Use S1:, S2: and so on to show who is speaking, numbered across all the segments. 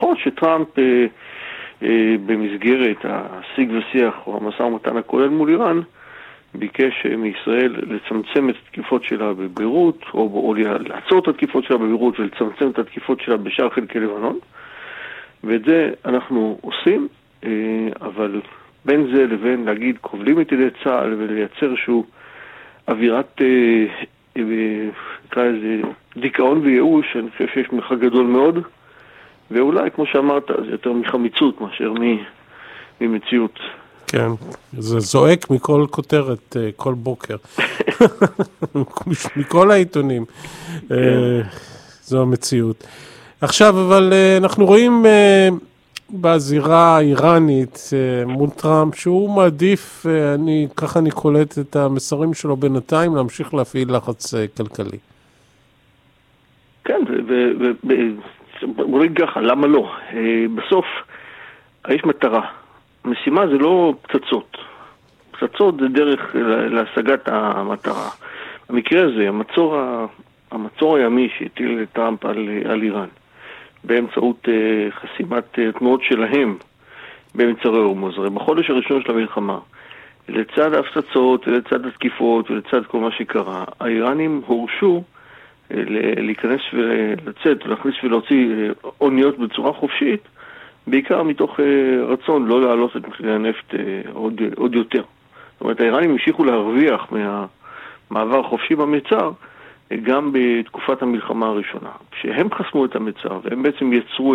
S1: נכון שטראמפ במסגרת השיג ושיח או המשא ומתן הכולל מול איראן, ביקש מישראל לצמצם את התקיפות שלה בביירות, או לעצור את התקיפות שלה בביירות ולצמצם את התקיפות שלה בשאר חלקי לבנון, ואת זה אנחנו עושים, אבל בין זה לבין להגיד כובלים את ידי צה"ל ולייצר שהוא אווירת, נקרא איזה דיכאון וייאוש, אני חושב שיש מרחק גדול מאוד, ואולי כמו שאמרת זה יותר מחמיצות מאשר ממציאות.
S2: כן, זה זועק מכל כותרת, כל בוקר. מכל העיתונים. זו המציאות. עכשיו, אבל אנחנו רואים בזירה האיראנית מול טראמפ, שהוא מעדיף, ככה אני קולט את המסרים שלו בינתיים, להמשיך להפעיל לחץ כלכלי.
S1: כן, בוא נגיד ככה, למה לא? בסוף, יש מטרה. המשימה זה לא פצצות. פצצות זה דרך להשגת המטרה. במקרה הזה, המצור הימי שהטיל טראמפ על איראן, באמצעות חסימת תנועות שלהם במצרי הורמוז. הרי בחודש הראשון של המלחמה, לצד ההפצצות ולצד התקיפות ולצד כל מה שקרה, האיראנים הורשו להיכנס ולצאת ולהכניס ולהוציא אוניות בצורה חופשית, בעיקר מתוך רצון לא להעלות את מחירי הנפט עוד יותר. זאת אומרת, האיראנים המשיכו להרוויח מהמעבר חופשי במצר, גם בתקופת המלחמה הראשונה. כשהם חסמו את המצר, והם בעצם יצרו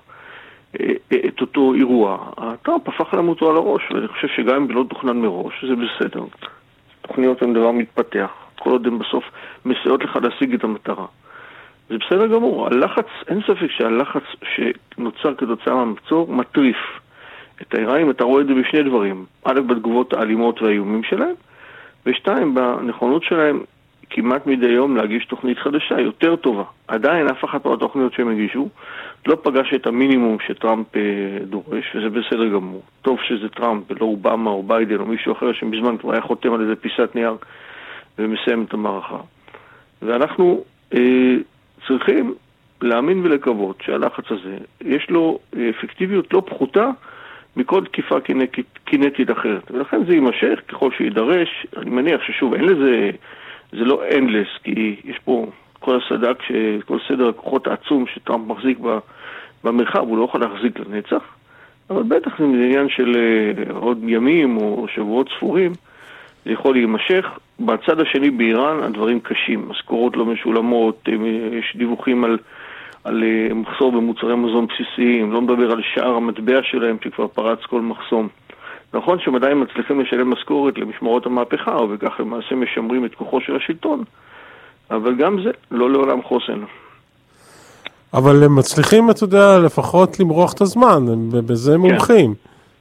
S1: את אותו אירוע, טראמפ הפך למותו על הראש, ואני חושב שגם אם לא תוכנן מראש, זה בסדר. תוכניות הן דבר מתפתח, כל עוד הן בסוף מסייעות לך להשיג את המטרה. זה בסדר גמור. הלחץ, אין ספק שהלחץ שנוצר כתוצאה מהמצור מטריף את האיראנים. אתה רואה את זה בשני דברים. א', בתגובות האלימות והאיומים שלהם, ושתיים, בנכונות שלהם כמעט מדי יום להגיש תוכנית חדשה יותר טובה. עדיין אף אחת מהתוכניות שהם הגישו לא פגש את המינימום שטראמפ דורש, וזה בסדר גמור. טוב שזה טראמפ ולא אובמה או ביידן או מישהו אחר שמזמן כבר היה חותם על איזה פיסת נייר ומסיים את המערכה. ואנחנו צריכים להאמין ולקוות שהלחץ הזה יש לו אפקטיביות לא פחותה מכל תקיפה קינטית אחרת. ולכן זה יימשך ככל שידרש. אני מניח ששוב, אין לזה, זה לא endless, כי יש פה כל הסדק, כל סדר הכוחות העצום שטראמפ מחזיק במרחב, הוא לא יכול להחזיק לנצח, אבל בטח זה עניין של עוד ימים או שבועות ספורים, זה יכול להימשך. בצד השני באיראן הדברים קשים, משכורות לא משולמות, יש דיווחים על מחסור במוצרי מזון בסיסיים, לא מדבר על שער המטבע שלהם שכבר פרץ כל מחסום. נכון שהם עדיין מצליחים לשלם משכורת למשמרות המהפכה, וכך למעשה משמרים את כוחו של השלטון, אבל גם זה לא לעולם חוסן.
S2: אבל הם מצליחים, אתה יודע, לפחות למרוח את הזמן, בזה מומחים.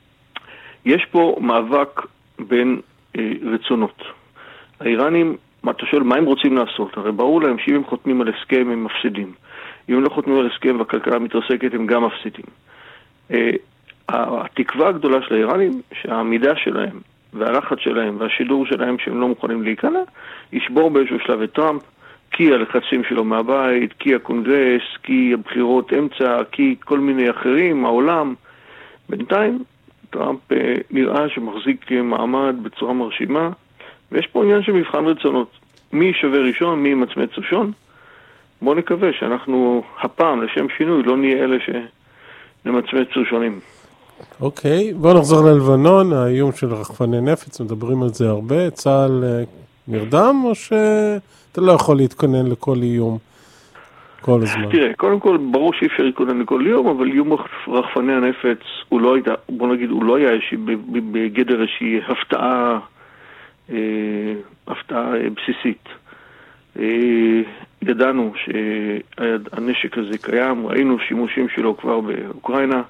S1: יש פה מאבק בין רצונות. האיראנים, אתה שואל מה הם רוצים לעשות? הרי ברור להם שאם הם חותמים על הסכם הם מפסידים. אם הם לא חותמים על הסכם והכלכלה מתרסקת הם גם מפסידים. התקווה הגדולה של האיראנים שהעמידה שלהם והלחץ שלהם והשידור שלהם שהם לא מוכנים להיכנע ישבור באיזשהו שלב את טראמפ, כי הלחצים שלו מהבית, כי הקונגרס, כי הבחירות אמצע, כי כל מיני אחרים, העולם. בינתיים טראמפ נראה שמחזיק מעמד בצורה מרשימה, ויש פה עניין של מבחן רצונות. מי שווה ראשון, מי מצמץ ראשון. בואו נקווה שאנחנו הפעם לשם שינוי לא נהיה אלה שנמצמץ ראשונים.
S2: אוקיי, בואו נחזור ללבנון, האיום של רחפני נפץ, מדברים על זה הרבה. צה"ל נרדם או שאתה לא יכול להתכונן לכל איום כל הזמן?
S1: תראה, קודם כל ברור שאי אפשר להתכונן לכל איום, אבל איום רחפני הנפץ הוא לא הייתה, בוא נגיד, הוא לא היה בגדר איזושהי הפתעה בסיסית. ידענו שהנשק הזה קיים, ראינו שימושים שלו כבר באוקראינה,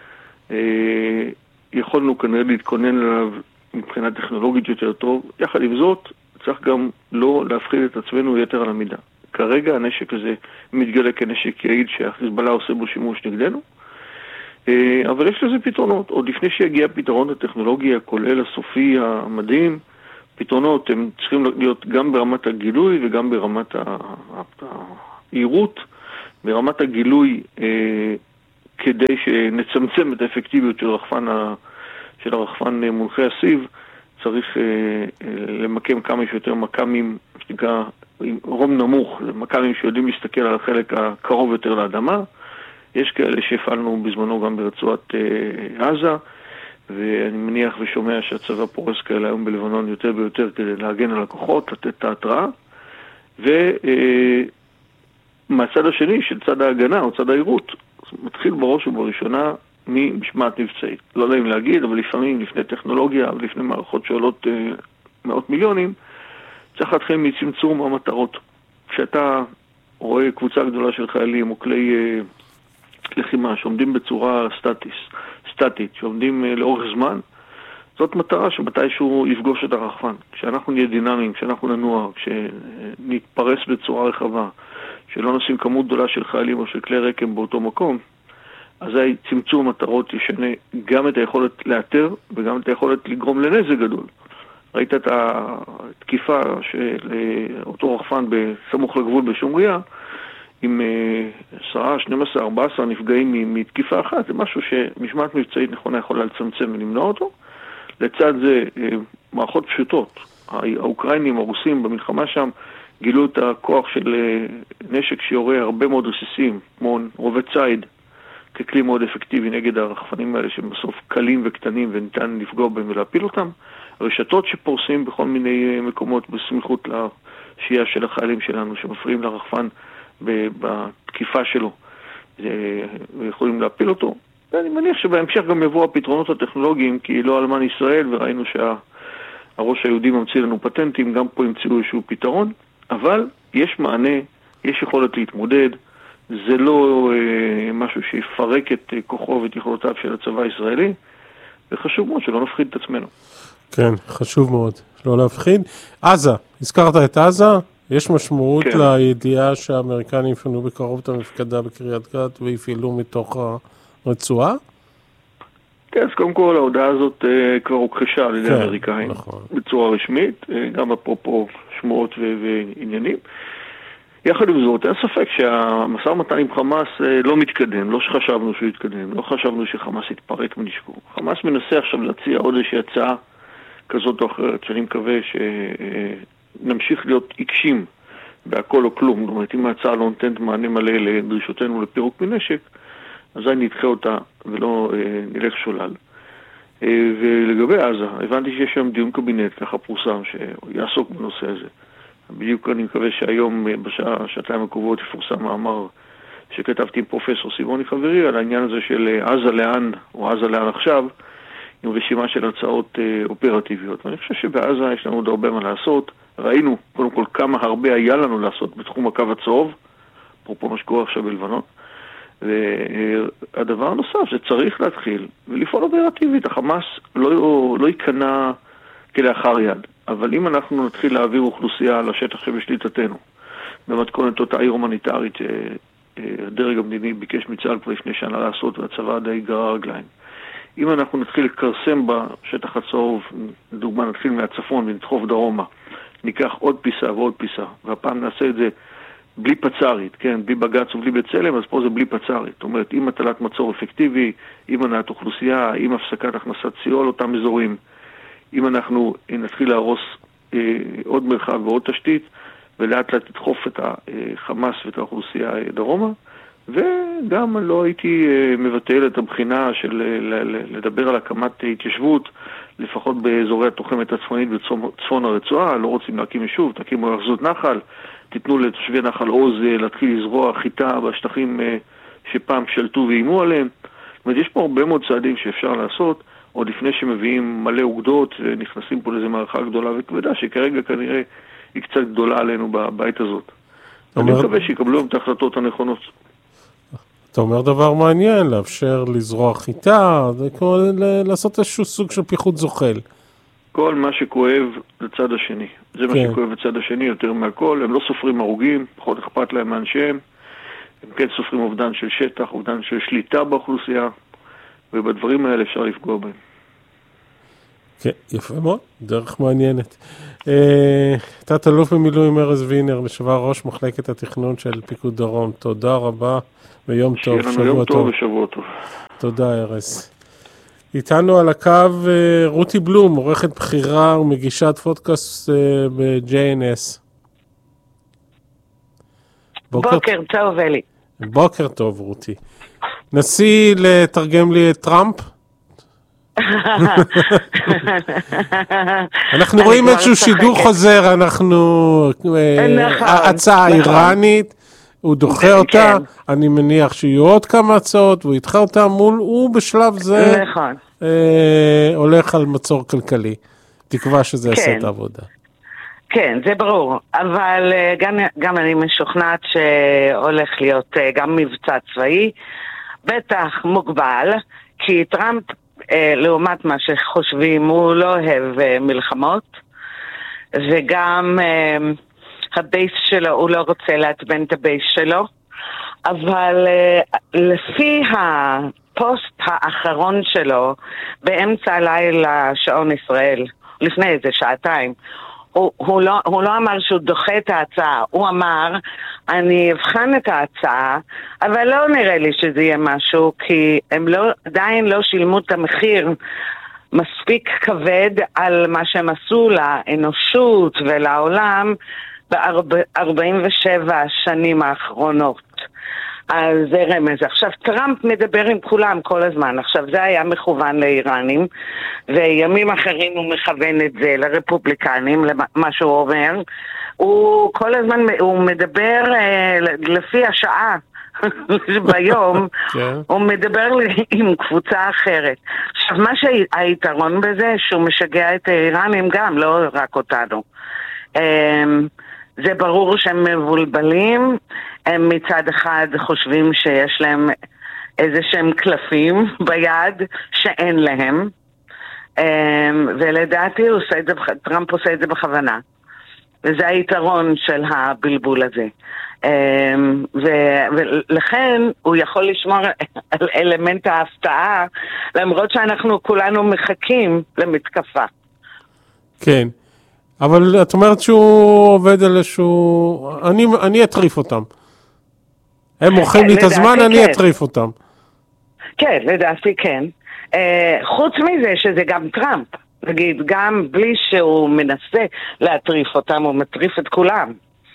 S1: יכולנו כנראה להתכונן אליו מבחינה טכנולוגית יותר טוב. יחד עם זאת, צריך גם לא להפחיד את עצמנו יתר על המידה. כרגע הנשק הזה מתגלה כנשק יעיל שהחיזבאללה עושה בו שימוש נגדנו, אבל יש לזה פתרונות. עוד לפני שיגיע פתרון הטכנולוגי הכולל הסופי המדהים, פתרונות הם צריכים להיות גם ברמת הגילוי וגם ברמת העירות. ברמת הגילוי כדי שנצמצם את האפקטיביות של הרחפן מונחה הסיב, צריך למקם כמה שיותר מקמים, שנקרא עם רום נמוך, מקמים שיודעים להסתכל על החלק הקרוב יותר לאדמה. יש כאלה שהפעלנו בזמנו גם ברצועת עזה, ואני מניח ושומע שהצבא פורס כאלה היום בלבנון יותר ויותר כדי להגן על הכוחות, לתת את ההתראה. ומהצד השני של צד ההגנה או צד העירות, מתחיל בראש ובראשונה ממשמעת מבצעית. לא יודע אם להגיד, אבל לפעמים לפני טכנולוגיה ולפני מערכות שעולות מאות מיליונים, צריך להתחיל מצמצום המטרות. כשאתה רואה קבוצה גדולה של חיילים או כלי לחימה שעומדים בצורה סטטית, שעומדים לאורך זמן, זאת מטרה שמתישהו יפגוש את הרחפן. כשאנחנו נהיה דינמיים, כשאנחנו ננוע, כשנתפרס בצורה רחבה, שלא נשים כמות גדולה של חיילים או של כלי רקם באותו מקום, אז צמצום מטרות ישנה גם את היכולת לאתר וגם את היכולת לגרום לנזק גדול. ראית את התקיפה של אותו רחפן בסמוך לגבול בשומריה, עם 10, 12, 14 נפגעים מתקיפה אחת, זה משהו שמשמעת מבצעית נכונה יכולה לצמצם ולמנוע אותו. לצד זה מערכות פשוטות. האוקראינים, הרוסים במלחמה שם, גילו את הכוח של נשק שיורה הרבה מאוד רסיסים, כמו רובי ציד, ככלי מאוד אפקטיבי נגד הרחפנים האלה שבסוף קלים וקטנים וניתן לפגוע בהם ולהפיל אותם. הרשתות שפורסים בכל מיני מקומות בסמיכות לשהייה של החיילים שלנו שמפריעים לרחפן בתקיפה שלו ויכולים להפיל אותו. ואני מניח שבהמשך גם יבואו הפתרונות הטכנולוגיים, כי לא אלמן ישראל, וראינו שהראש היהודי ממציא לנו פטנטים, גם פה ימצאו איזשהו פתרון, אבל יש מענה, יש יכולת להתמודד, זה לא משהו שיפרק את כוחו ואת יכולותיו של הצבא הישראלי, וחשוב מאוד שלא נפחיד את עצמנו.
S2: כן, חשוב מאוד, לא להפחיד. עזה, הזכרת את עזה, יש משמעות כן. לידיעה שהאמריקנים יפנו בקרוב את המפקדה בקריית גת ויפעלו מתוך הרצועה?
S1: כן, אז קודם כל ההודעה הזאת כבר הוכחשה על ידי כן, האמריקאים נכון. בצורה רשמית, גם אפרופו שמועות ועניינים. יחד עם זאת, אין ספק שהמשא ומתן עם חמאס לא מתקדם, לא שחשבנו שהוא יתקדם, לא חשבנו שחמאס יתפרק מנשקו. חמאס מנסה עכשיו להציע עוד איזושהי הצעה כזאת או אחרת, שאני מקווה שנמשיך להיות עיקשים בהכל או כלום. זאת אומרת, אם ההצעה לא נותנת מענה מלא לדרישותינו לפירוק מנשק, אזי נדחה אותה ולא נלך שולל. ולגבי עזה, הבנתי שיש שם דיון קבינט, ככה פורסם, שיעסוק בנושא הזה. בדיוק אני מקווה שהיום, בשעתיים הקרובות, יפורסם מאמר שכתבתי עם פרופסור סיבוני חברי, על העניין הזה של עזה לאן, או עזה לאן עכשיו, עם רשימה של הצעות אופרטיביות. ואני חושב שבעזה יש לנו עוד הרבה מה לעשות. ראינו, קודם כל, כמה הרבה היה לנו לעשות בתחום הקו הצהוב, אפרופו מה שקורה עכשיו בלבנון. והדבר הנוסף, זה צריך להתחיל ולפעול אופרטיבית. החמאס לא ייכנע כלאחר יד. אבל אם אנחנו נתחיל להעביר אוכלוסייה לשטח שבשליטתנו, במתכונת אותה עיר הומניטרית שהדרג המדיני ביקש מצה"ל כבר לפני שנה לעשות, והצבא די גרר רגליים. אם אנחנו נתחיל לקרסם בשטח הצהוב, לדוגמה נתחיל מהצפון ונדחוף דרומה, ניקח עוד פיסה ועוד פיסה, והפעם נעשה את זה בלי פצרית, כן, בלי בגץ ובלי בצלם, אז פה זה בלי פצרית. זאת אומרת, עם הטלת מצור אפקטיבי, עם הנעת אוכלוסייה, עם הפסקת הכנסת סיוע לאותם אזורים, אם אנחנו נתחיל להרוס עוד מרחב ועוד תשתית, ולאט לאט לדחוף את החמאס ואת האוכלוסייה דרומה, וגם לא הייתי מבטל את הבחינה של לדבר על הקמת התיישבות, לפחות באזורי התוחמת הצפונית בצפון הרצועה. לא רוצים להקים יישוב, תקימו יחזות נחל, תיתנו לתושבי נחל עוז להתחיל לזרוע חיטה בשטחים שפעם שלטו ואימו עליהם. זאת אומרת, יש פה הרבה מאוד צעדים שאפשר לעשות, עוד לפני שמביאים מלא אוגדות ונכנסים פה לאיזו מערכה גדולה וכבדה, שכרגע כנראה היא קצת גדולה עלינו בבית הזאת. אני מקווה שיקבלו את ההחלטות הנכונות.
S2: אתה אומר דבר מעניין, לאפשר לזרוע חיטה, לעשות איזשהו סוג של פיחות זוחל.
S1: כל מה שכואב לצד השני. זה מה שכואב לצד השני יותר מהכל. הם לא סופרים הרוגים, פחות אכפת להם מאנשיהם. הם כן סופרים אובדן של שטח, אובדן של שליטה באוכלוסייה. ובדברים האלה אפשר לפגוע בהם.
S2: כן, יפה מאוד, דרך מעניינת. תת אלוף במילואים ארז וינר, לשעבר ראש מחלקת התכנון של פיקוד דרום, תודה רבה ויום טוב, שבוע טוב.
S1: יום טוב ושבוע טוב.
S2: תודה ארז. איתנו על הקו רותי בלום, עורכת בחירה ומגישת פודקאסט ב-JNS.
S3: בוקר טוב, אלי.
S2: בוקר טוב, רותי. נסי לתרגם לי את טראמפ? אנחנו רואים איזשהו שידור חוזר, הצעה איראנית, הוא דוחה אותה, אני מניח שיהיו עוד כמה הצעות, והוא ידחה אותה הוא בשלב זה הולך על מצור כלכלי. תקווה שזה יעשה את העבודה.
S3: כן, זה ברור, אבל גם אני משוכנעת שהולך להיות גם מבצע צבאי, בטח מוגבל, כי טראמפ, לעומת מה שחושבים, הוא לא אוהב מלחמות, וגם הבייס שלו, הוא לא רוצה להטבן את הבייס שלו, אבל לפי הפוסט האחרון שלו, באמצע הלילה שעון ישראל, לפני איזה שעתיים, הוא לא אמר שהוא דוחה את ההצעה, הוא אמר, אני אבחן את ההצעה, אבל לא נראה לי שזה יהיה משהו, כי הם עדיין לא שילמו את המחיר מספיק כבד על מה שהם עשו לאנושות ולעולם ב-47 השנים האחרונות. אז זה רמז. עכשיו, טראמפ מדבר עם כולם כל הזמן. עכשיו, זה היה מכוון לאיראנים, וימים אחרים הוא מכוון את זה לרפובליקנים, למה שהוא אומר. הוא כל הזמן, הוא מדבר לפי השעה ביום, הוא מדבר עם קבוצה אחרת. עכשיו, מה שהיתרון בזה, שהוא משגע את האיראנים גם, לא רק אותנו. זה ברור שהם מבולבלים, הם מצד אחד חושבים שיש להם איזה שהם קלפים ביד שאין להם, ולדעתי טראמפ עושה את זה בכוונה, וזה היתרון של הבלבול הזה, ולכן הוא יכול לשמור על אלמנט ההפתעה, למרות שאנחנו כולנו מחכים למתקפה.
S2: כן. אבל את אומרת שהוא עובד על איזשהו... אני אטריף אותם. הם מוכרים לי את הזמן, אני אטריף אותם.
S3: כן, לדעתי כן. חוץ מזה שזה גם טראמפ. נגיד, גם בלי שהוא מנסה להטריף אותם, הוא מטריף את כולם.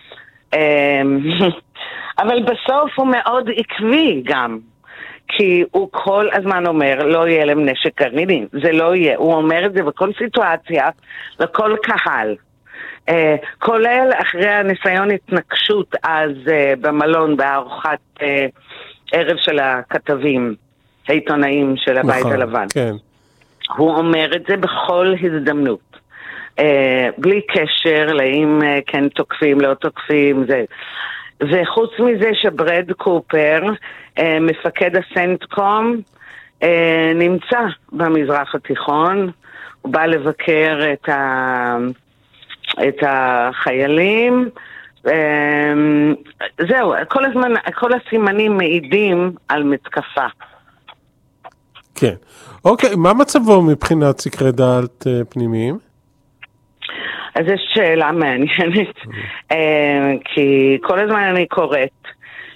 S3: אבל בסוף הוא מאוד עקבי גם. כי הוא כל הזמן אומר, לא יהיה להם נשק גרעיני, זה לא יהיה, הוא אומר את זה בכל סיטואציה, לכל קהל, כולל אחרי הניסיון התנגשות אז במלון, בארוחת ערב של הכתבים, העיתונאים של הבית הלבן.
S2: כן.
S3: הוא אומר את זה בכל הזדמנות, בלי קשר לאם כן תוקפים, לא תוקפים, זה... וחוץ מזה שברד קופר, מפקד הסנטקום, נמצא במזרח התיכון, הוא בא לבקר את החיילים, זהו, כל הזמן, כל הסימנים מעידים על מתקפה.
S2: כן. אוקיי, מה מצבו מבחינת סקרי דעת פנימיים?
S3: אז יש שאלה מעניינת, כי כל הזמן אני קוראת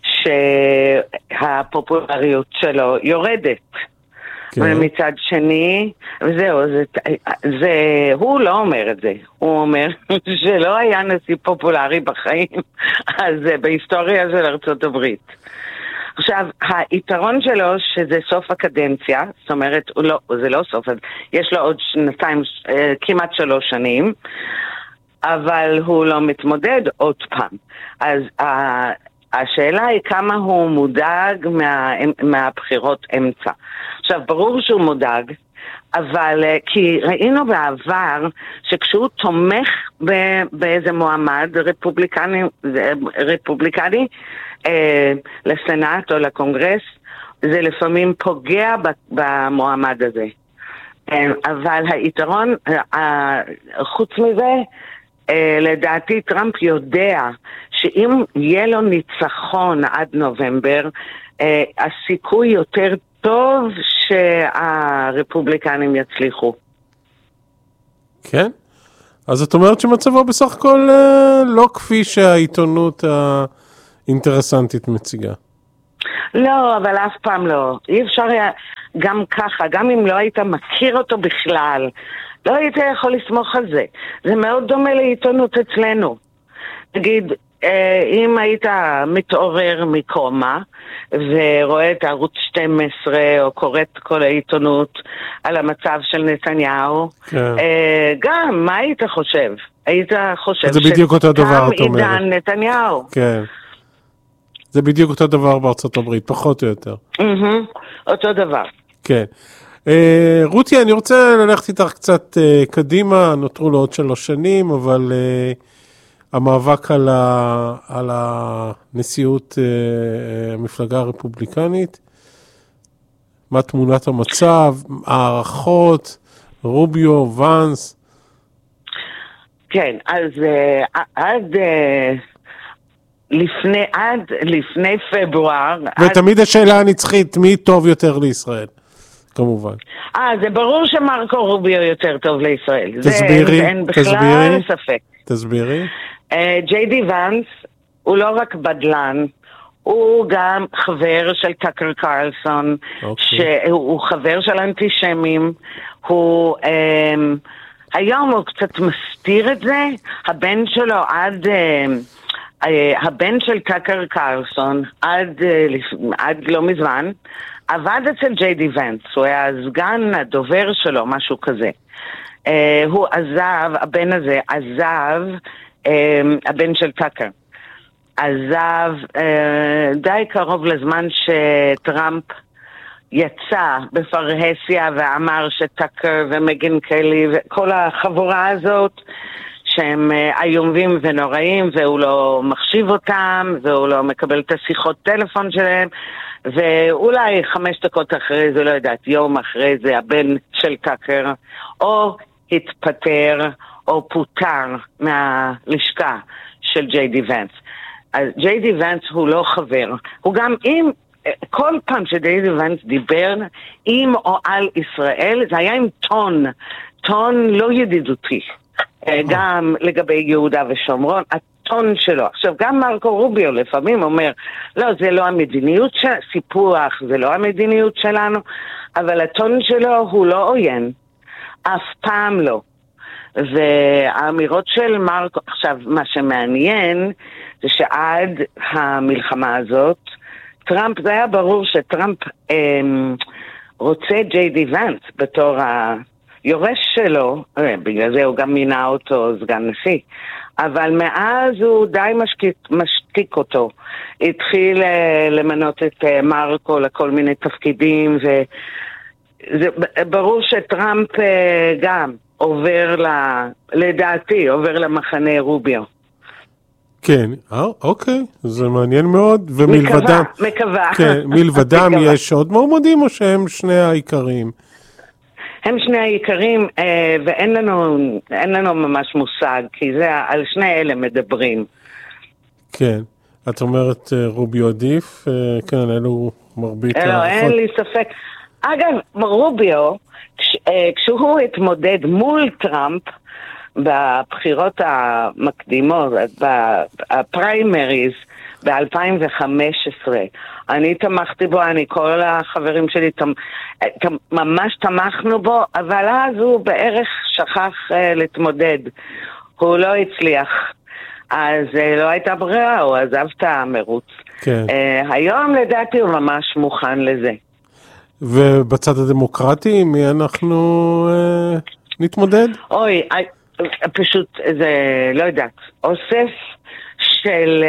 S3: שהפופולריות שלו יורדת. ומצד שני, וזהו, הוא לא אומר את זה. הוא אומר שלא היה נשיא פופולרי בחיים, אז בהיסטוריה של ארצות הברית. עכשיו, היתרון שלו שזה סוף הקדנציה, זאת אומרת, זה לא סוף, יש לו עוד שנתיים, כמעט 3 שנים, אבל הוא לא מתמודד עוד פעם. אז השאלה היא כמה הוא מודאג מהבחירות אמצע. עכשיו, ברור שהוא מודאג, אבל כי ראינו בעבר שכשהוא תומך באיזה מועמד רפובליקני לסנאט או לקונגרס, זה לפעמים פוגע במועמד הזה. אבל היתרון, חוץ מזה, לדעתי טראמפ יודע שאם יהיה לו ניצחון עד נובמבר, הסיכוי יותר טוב שהרפובליקנים יצליחו.
S2: כן? אז את אומרת שמצבו בסך הכל לא כפי שהעיתונות האינטרסנטית מציגה.
S3: לא, אבל אף פעם לא. אי אפשר היה גם ככה, גם אם לא היית מכיר אותו בכלל, לא היית יכול לסמוך על זה. זה מאוד דומה לעיתונות אצלנו. נגיד, אם היית מתעורר מקומה ורואה את ערוץ 12 או קורא את כל העיתונות על המצב של נתניהו, כן. גם, מה היית חושב? היית חושב
S2: זה בדיוק אותו דבר, את אומרת.
S3: עידן נתניהו.
S2: כן. זה בדיוק אותו דבר בארצות הברית, פחות או יותר.
S3: אותו דבר.
S2: כן. רותי, אני רוצה ללכת איתך קצת קדימה, נותרו לו עוד 3 שנים, אבל המאבק על הנשיאות המפלגה הרפובליקנית, מה תמונת המצב, הערכות, רוביו, ואנס?
S3: כן, אז עד לפני פברואר...
S2: ותמיד השאלה הנצחית, מי טוב יותר לישראל, כמובן.
S3: זה ברור שמרקו רוביו יותר טוב לישראל.
S2: תסבירי,
S3: אין בכלל ספק.
S2: תסבירי.
S3: ג'יי די ואנס הוא לא רק בדלן, הוא גם חבר של טאקר קרלסון, שהוא חבר של אנטישמים, הוא... היום הוא קצת מסתיר את זה, הבן שלו הבן של טאקר קרלסון עד לא מזמן עבד אצל ג'יי די ואנס, הוא היה הסגן הדובר שלו, משהו כזה. הוא עזב, הבן הזה עזב, הבן של טאקר עזב די קרוב לזמן שטראמפ יצא בפרהסיה ואמר שטאקר ומגן קלי וכל החבורה הזאת שהם איומים ונוראים, והוא לא מחשיב אותם, והוא לא מקבל את השיחות טלפון שלהם, ואולי 5 דקות אחרי זה, לא יודעת, יום אחרי זה, הבן של טאקר או התפטר או פוטר מהלשכה של ג'יי די ואנס. אז ג'יי די ואנס הוא לא חבר, הוא גם אם כל פעם שג'יי די ואנס דיבר עם או על ישראל, זה היה עם טון לא ידידותי. גם לגבי יהודה ושומרון, הטון שלו. עכשיו, גם מרקו רוביו לפעמים אומר, לא, זה לא המדיניות של סיפוח, זה לא המדיניות שלנו, אבל הטון שלו הוא לא עוין. אף פעם לא. והאמירות של מרקו, עכשיו, מה שמעניין זה שעד המלחמה הזאת, טראמפ, זה היה ברור שטראמפ רוצה ג'יי די ואנס בתור היורש שלו, בגלל זה הוא גם מינה אותו סגן נשיא, אבל מאז הוא די משתיק אותו. התחיל למנות את מרקו לכל מיני תפקידים, וזה ברור שטראמפ גם עובר לדעתי, עובר למחנה רוביו.
S2: כן, אוקיי, זה מעניין מאוד, ומלבדם...
S3: מקווה.
S2: כן, מלבדם יש עוד מועמדים או שהם שני העיקריים?
S3: הם שני העיקרים, ואין לנו ממש מושג, כי זה על שני אלה מדברים.
S2: כן, את אומרת רוביו עדיף, כן, אלו מרבית...
S3: אין לי ספק. אגב, רוביו, כשהוא התמודד מול טראמפ, בבחירות המקדימות, בפריימריז ב-2015, אני תמכתי בו, כל החברים שלי ממש תמכנו בו, אבל אז הוא בערך שכח להתמודד. הוא לא הצליח. אז לא הייתה ברירה, הוא עזב את המרוץ.
S2: כן.
S3: היום לדעתי הוא ממש מוכן לזה.
S2: ובצד הדמוקרטי, מי אנחנו נתמודד?
S3: אוי, פשוט, זה, לא יודעת, אוסף של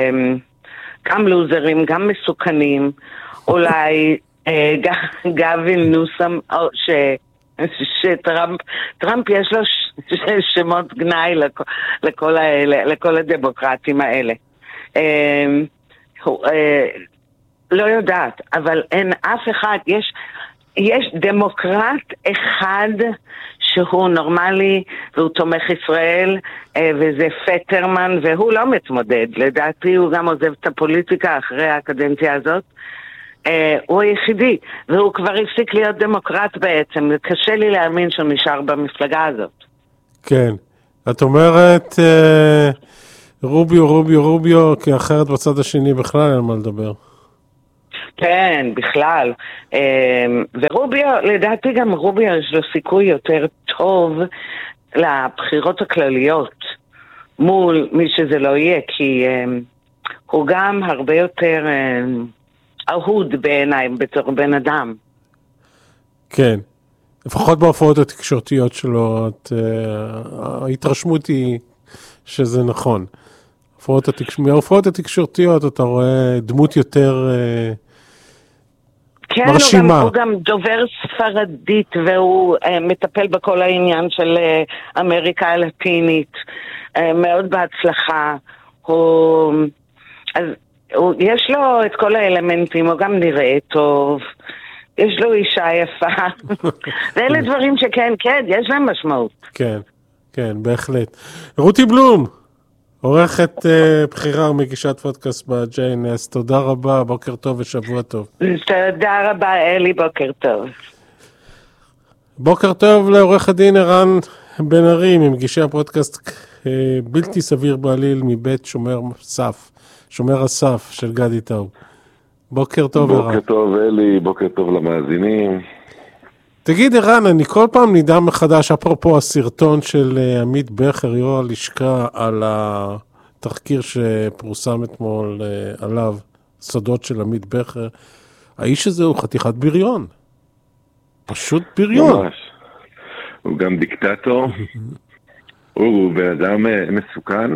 S3: גם לוזרים, גם מסוכנים, אולי גאווין נוסם, שטראמפ יש לו שמות גנאי לכל הדמוקרטים האלה. לא יודעת, אבל אין אף אחד, יש דמוקרט אחד שהוא נורמלי והוא תומך ישראל, וזה פטרמן, והוא לא מתמודד. לדעתי הוא גם עוזב את הפוליטיקה אחרי הקדנציה הזאת. הוא היחידי, והוא כבר הפסיק להיות דמוקרט בעצם. קשה לי להאמין שהוא נשאר במפלגה הזאת.
S2: כן. את אומרת רוביו, כי אחרת בצד השני בכלל אין מה לדבר.
S3: כן, בכלל. ורוביו, לדעתי גם רוביו יש לו סיכוי יותר טוב לבחירות הכלליות מול מי שזה לא יהיה, כי הוא גם הרבה יותר אהוד בעיניים בתור בן אדם.
S2: כן. לפחות בהופעות התקשורתיות שלו, ההתרשמות היא שזה נכון. מההופעות התקשורתיות אתה רואה דמות יותר
S3: כן,
S2: מרשימה.
S3: הוא גם דובר ספרדית, והוא מטפל בכל העניין של אמריקה הלטינית, מאוד בהצלחה. יש לו את כל האלמנטים, הוא גם נראה טוב, יש לו אישה יפה. ואלה דברים שכן, יש להם משמעות.
S2: כן, כן, בהחלט. רותי בלום, עורכת בחירה ומגישת פודקאסט ב-JNS, תודה רבה, בוקר טוב ושבוע טוב.
S3: תודה רבה, אלי, בוקר טוב.
S2: בוקר טוב לעורך הדין ערן בן ארי, ממגישי הפודקאסט בלתי סביר בעליל מבית שומר הסף של גדי טאוב. בוקר טוב, ערן.
S4: בוקר טוב, אלי, בוקר טוב למאזינים.
S2: תגיד, ערן, אני כל פעם נדהם מחדש, אפרופו הסרטון של עמית בכר, יו"ר הלשכה, על התחקיר שפורסם אתמול עליו, סודות של עמית בכר. האיש הזה הוא חתיכת בריון. פשוט בריון.
S4: ממש. הוא גם דיקטטור. הוא בן אדם מסוכן,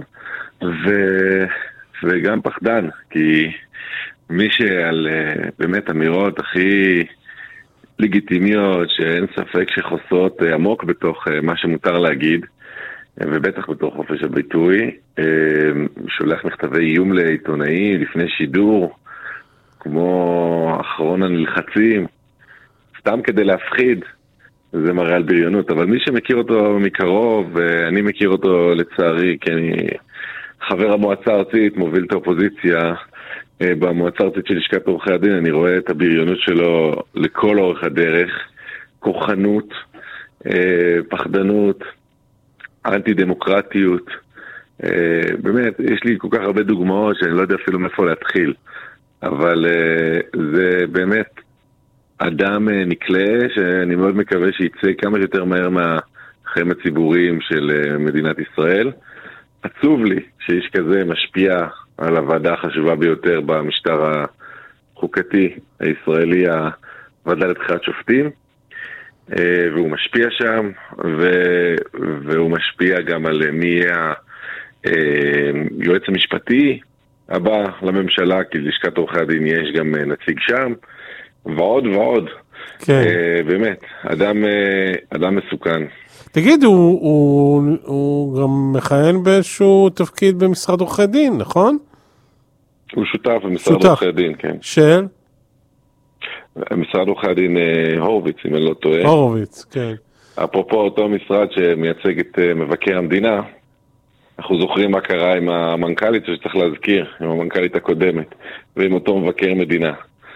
S4: וגם פחדן, כי מי שעל באמת אמירות הכי לגיטימיות, שאין ספק שחוסות עמוק בתוך מה שמותר להגיד, ובטח בתוך חופש הביטוי, שולח מכתבי איום לעיתונאי לפני שידור, כמו אחרון הנלחצים, סתם כדי להפחיד, זה מראה על בריונות. אבל מי שמכיר אותו מקרוב, אני מכיר אותו לצערי, כי אני חבר המועצה הארצית, מוביל את האופוזיציה במועצה הארצית של לשכת עורכי הדין, אני רואה את הבריונות שלו לכל אורך הדרך, כוחנות, פחדנות, אנטי דמוקרטיות, באמת, יש לי כל כך הרבה דוגמאות שאני לא יודע אפילו מאיפה להתחיל, אבל זה באמת אדם נקלה שאני מאוד מקווה שיצא כמה שיותר מהר מהחיים הציבוריים של מדינת ישראל. עצוב לי שאיש כזה משפיע על הוועדה החשובה ביותר במשטר החוקתי הישראלי, הוועדה לבחירת שופטים, והוא משפיע שם, והוא משפיע גם על מי יהיה היועץ המשפטי הבא לממשלה, כי לשכת עורכי הדין יש גם נציג שם, ועוד ועוד.
S2: כן.
S4: באמת, אדם מסוכן.
S2: תגיד, הוא גם מכהן באיזשהו תפקיד במשרד עורכי דין, נכון?
S4: הוא שותף במשרד עורכי הדין, כן.
S2: של?
S4: משרד עורכי הדין הורוביץ, אם אני לא טועה.
S2: הורוביץ, כן.
S4: אפרופו אותו משרד שמייצג את מבקר המדינה, אנחנו זוכרים מה קרה עם המנכ"לית שצריך להזכיר, עם המנכ"לית הקודמת, ועם אותו מבקר מדינה.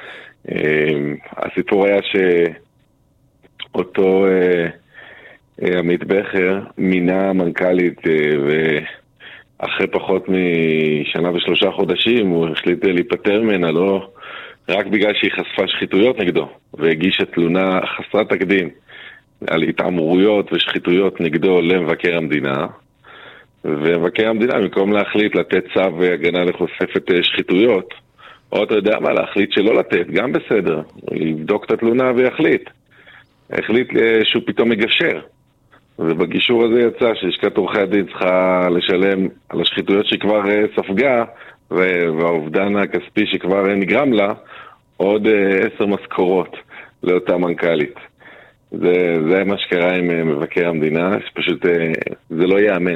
S4: הסיפור היה שאותו עמית בכר מינה מנכ"לית, ואחרי פחות משנה ו3 חודשים הוא החליט להיפטר ממנה, לא רק בגלל שהיא חשפה שחיתויות נגדו, והגישה תלונה חסרת תקדים על התעמרויות ושחיתויות נגדו למבקר המדינה, ומבקר המדינה במקום להחליט לתת צו הגנה לחושפת שחיתויות, או אתה יודע מה, להחליט שלא לתת, גם בסדר, יבדוק את התלונה ויחליט. החליט שהוא פתאום מגשר. ובגישור הזה יצא שלשכת עורכי הדין צריכה לשלם על השחיתויות שכבר ספגה, והאובדן הכספי שכבר נגרם לה, עוד 10 משכורות לאותה מנכ"לית. זה מה שקרה עם מבקר המדינה, שפשוט זה לא יאמן.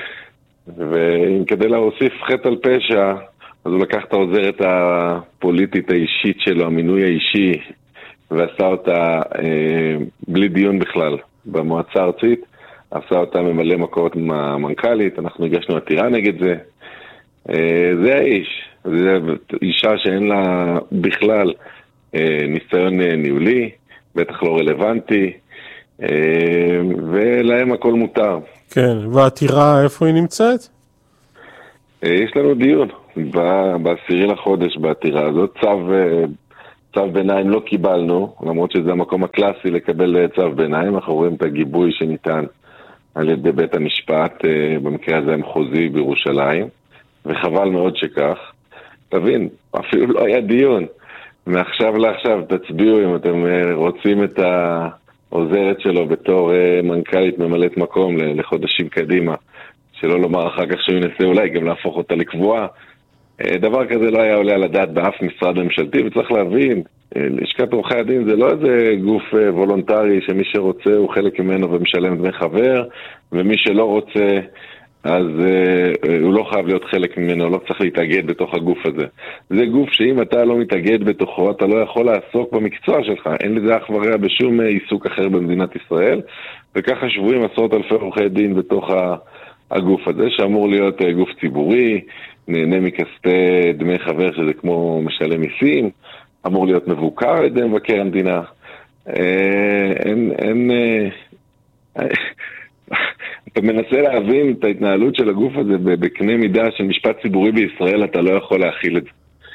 S4: וכדי להוסיף חטא על פשע, אז הוא לקח את העוזרת הפוליטית האישית שלו, המינוי האישי, ועשה אותה בלי דיון בכלל במועצה הארצית, עשה אותה ממלא מקורות עם המנכ"לית, אנחנו הגשנו עתירה נגד זה. זה האיש, זה אישה שאין לה בכלל ניסיון ניהולי, בטח לא רלוונטי, ולהם הכל מותר.
S2: כן, והעתירה, איפה היא נמצאת?
S4: יש לנו דיון ב10 לחודש בעתירה הזאת. צו ביניים לא קיבלנו, למרות שזה המקום הקלאסי לקבל צו ביניים. אנחנו רואים את הגיבוי שניתן על ידי בית המשפט, במקרה הזה המחוזי בירושלים, וחבל מאוד שכך. תבין, אפילו לא היה דיון. מעכשיו לעכשיו תצביעו אם אתם רוצים את העוזרת שלו בתור מנכ"לית ממלאת מקום לחודשים קדימה. שלא לומר אחר כך שהוא ינסה אולי גם להפוך אותה לקבועה. דבר כזה לא היה עולה על הדעת באף משרד ממשלתי, וצריך להבין, לשכת עורכי הדין זה לא איזה גוף וולונטרי שמי שרוצה הוא חלק ממנו ומשלם דמי חבר, ומי שלא רוצה אז הוא לא חייב להיות חלק ממנו, לא צריך להתאגד בתוך הגוף הזה. זה גוף שאם אתה לא מתאגד בתוכו, אתה לא יכול לעסוק במקצוע שלך, אין לזה אח ורע בשום עיסוק אחר במדינת ישראל, וככה שבועים עשרות אלפי עורכי דין בתוך הגוף הזה, שאמור להיות גוף ציבורי, נהנה מכספי דמי חבר שזה כמו משלם מיסים, אמור להיות מבוקר על ידי מבקר המדינה. אתה מנסה להבין את ההתנהלות של הגוף הזה בקנה מידה של משפט ציבורי בישראל, אתה לא יכול להכיל את זה.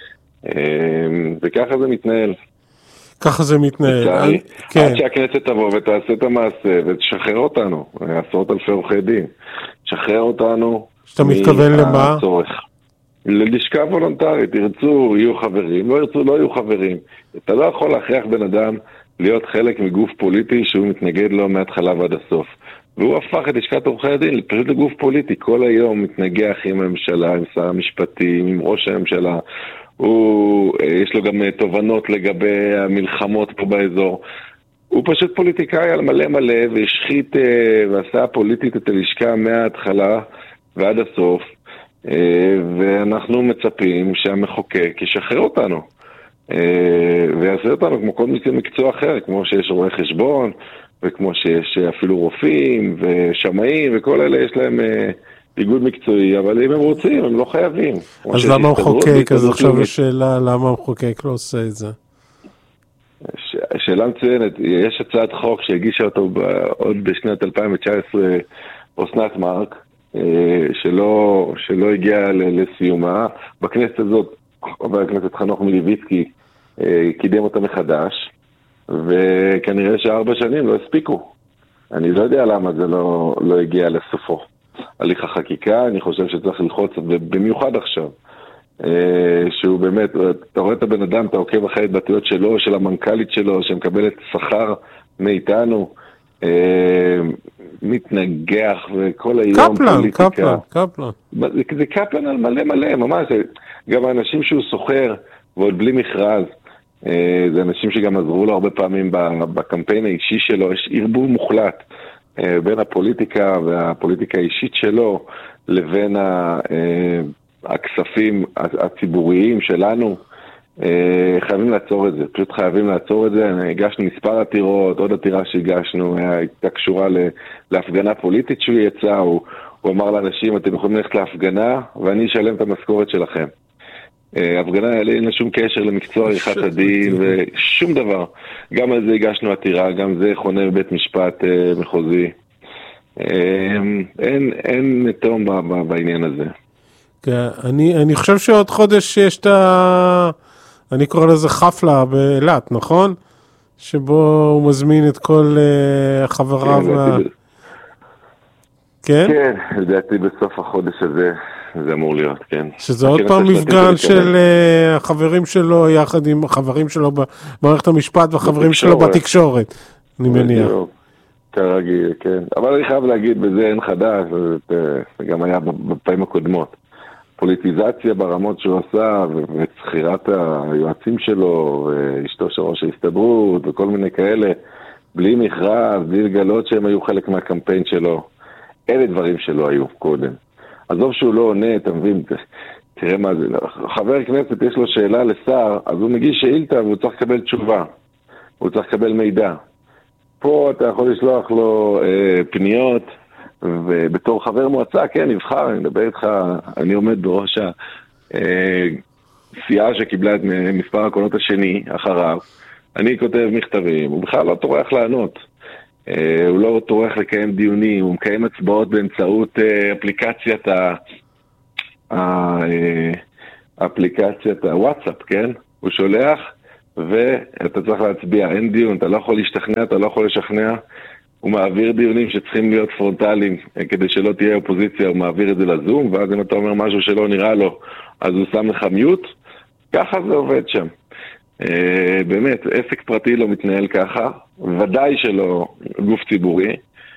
S4: וככה זה מתנהל.
S2: ככה זה מתנהל.
S4: עד שהכנסת תבוא ותעשה את המעשה ותשחרר אותנו, עשרות אלפי עורכי דין. תשחרר אותנו.
S2: שאתה מתכוון למה?
S4: ללשכה וולונטרית, ירצו יהיו חברים, לא ירצו לא יהיו חברים. אתה לא יכול להכריח בן אדם להיות חלק מגוף פוליטי שהוא מתנגד לו מההתחלה ועד הסוף. והוא הפך את לשכת עורכי הדין פשוט לגוף פוליטי, כל היום מתנגח עם הממשלה, עם שר המשפטים, עם ראש הממשלה. יש לו גם תובנות לגבי המלחמות פה באזור. הוא פשוט פוליטיקאי על מלא מלא, והשחית ועשה פוליטית את הלשכה מההתחלה ועד הסוף, ואנחנו מצפים שהמחוקק ישחרר אותנו, ויעשה אותנו כמו כל מקצוע אחר, כמו שיש רואי חשבון, וכמו שיש אפילו רופאים ושמאים, וכל אלה יש להם איגוד מקצועי, אבל אם הם רוצים, הם לא חייבים.
S2: אז למה המחוקק? אז עכשיו השאלה, למה המחוקק לא עושה את זה?
S4: שאלה מצוינת. יש הצעת חוק שהגישה אותו עוד בשנת 2019, אסנת מארק, שלא הגיעה לסיומה. בכנסת הזאת, חבר הכנסת חנוך מלביצקי קידם אותה מחדש, וכנראה ש4 שנים לא הספיקו. אני לא יודע למה זה לא הגיע לסופו. הליך החקיקה, אני חושב שצריך ללחוץ, במיוחד עכשיו, שהוא באמת, אתה רואה את הבן אדם, אתה עוקב אחרי התבטאויות שלו, של המנכ"לית שלו, שמקבלת שכר מאיתנו, מתנגח וכל היום פוליטיקה.
S2: קפלן.
S4: זה קפלן על מלא מלא, ממש. גם האנשים שהוא סוחר, ועוד בלי מכרז, זה אנשים שגם עזרו לו הרבה פעמים בקמפיין האישי שלו, יש ערבוב מוחלט בין הפוליטיקה והפוליטיקה האישית שלו, לבין הכספים הציבוריים שלנו. חייבים לעצור את זה, פשוט חייבים לעצור את זה. הגשנו מספר עתירות, עוד עתירה שהגשנו, הייתה קשורה להפגנה פוליטית שהוא יצא, הוא אמר לאנשים, אתם יכולים ללכת להפגנה ואני אשלם את המשכורת שלכם. הפגנה אין לה שום קשר למקצוע עריכת הדין ושום דבר. גם על זה הגשנו עתירה, גם זה חונה בבית משפט מחוזי. אין תום בעניין הזה.
S2: אני חושב שעוד חודש יש אני קורא לזה חפלה באילת, נכון? שבו הוא מזמין את כל חבריו. כן?
S4: כן, לדעתי בסוף החודש הזה זה אמור להיות, כן.
S2: שזה עוד פעם מפגן של החברים שלו יחד עם החברים שלו במערכת המשפט והחברים שלו בתקשורת, אני מניח.
S4: כרגיל, כן. אבל אני חייב להגיד, בזה אין חדש, זה גם היה בפעמים הקודמות. פוליטיזציה ברמות שהוא עשה, וצחירת היועצים שלו, ואשתו של ראש ההסתדרות, וכל מיני כאלה, בלי מכרז, בלי לגלות שהם היו חלק מהקמפיין שלו. אלה דברים שלא היו קודם. עזוב שהוא לא עונה, אתה מבין, תראה מה זה. חבר כנסת יש לו שאלה לשר, אז הוא מגיש שאילתה והוא צריך לקבל תשובה. הוא צריך לקבל מידע. פה אתה יכול לשלוח לו פניות, ובתור חבר מועצה, כן, נבחר, אני מדבר איתך, אני עומד בראש הסיעה שקיבלה את מספר הקולות השני אחריו, אני כותב מכתבים, הוא בכלל לא טורח לענות. הוא לא טורח לקיים דיונים, הוא מקיים הצבעות באמצעות אפליקציית הוואטסאפ, כן? הוא שולח ואתה צריך להצביע, אין דיון, אתה לא יכול להשתכנע, אתה לא יכול לשכנע, הוא מעביר דיונים שצריכים להיות פרונטליים כדי שלא תהיה אופוזיציה, הוא מעביר את זה לזום, ואז אם אתה אומר משהו שלא נראה לו, אז הוא שם לך מיוט, ככה זה עובד שם. באמת, עסק פרטי לא מתנהל ככה, ודאי שלא גוף ציבורי,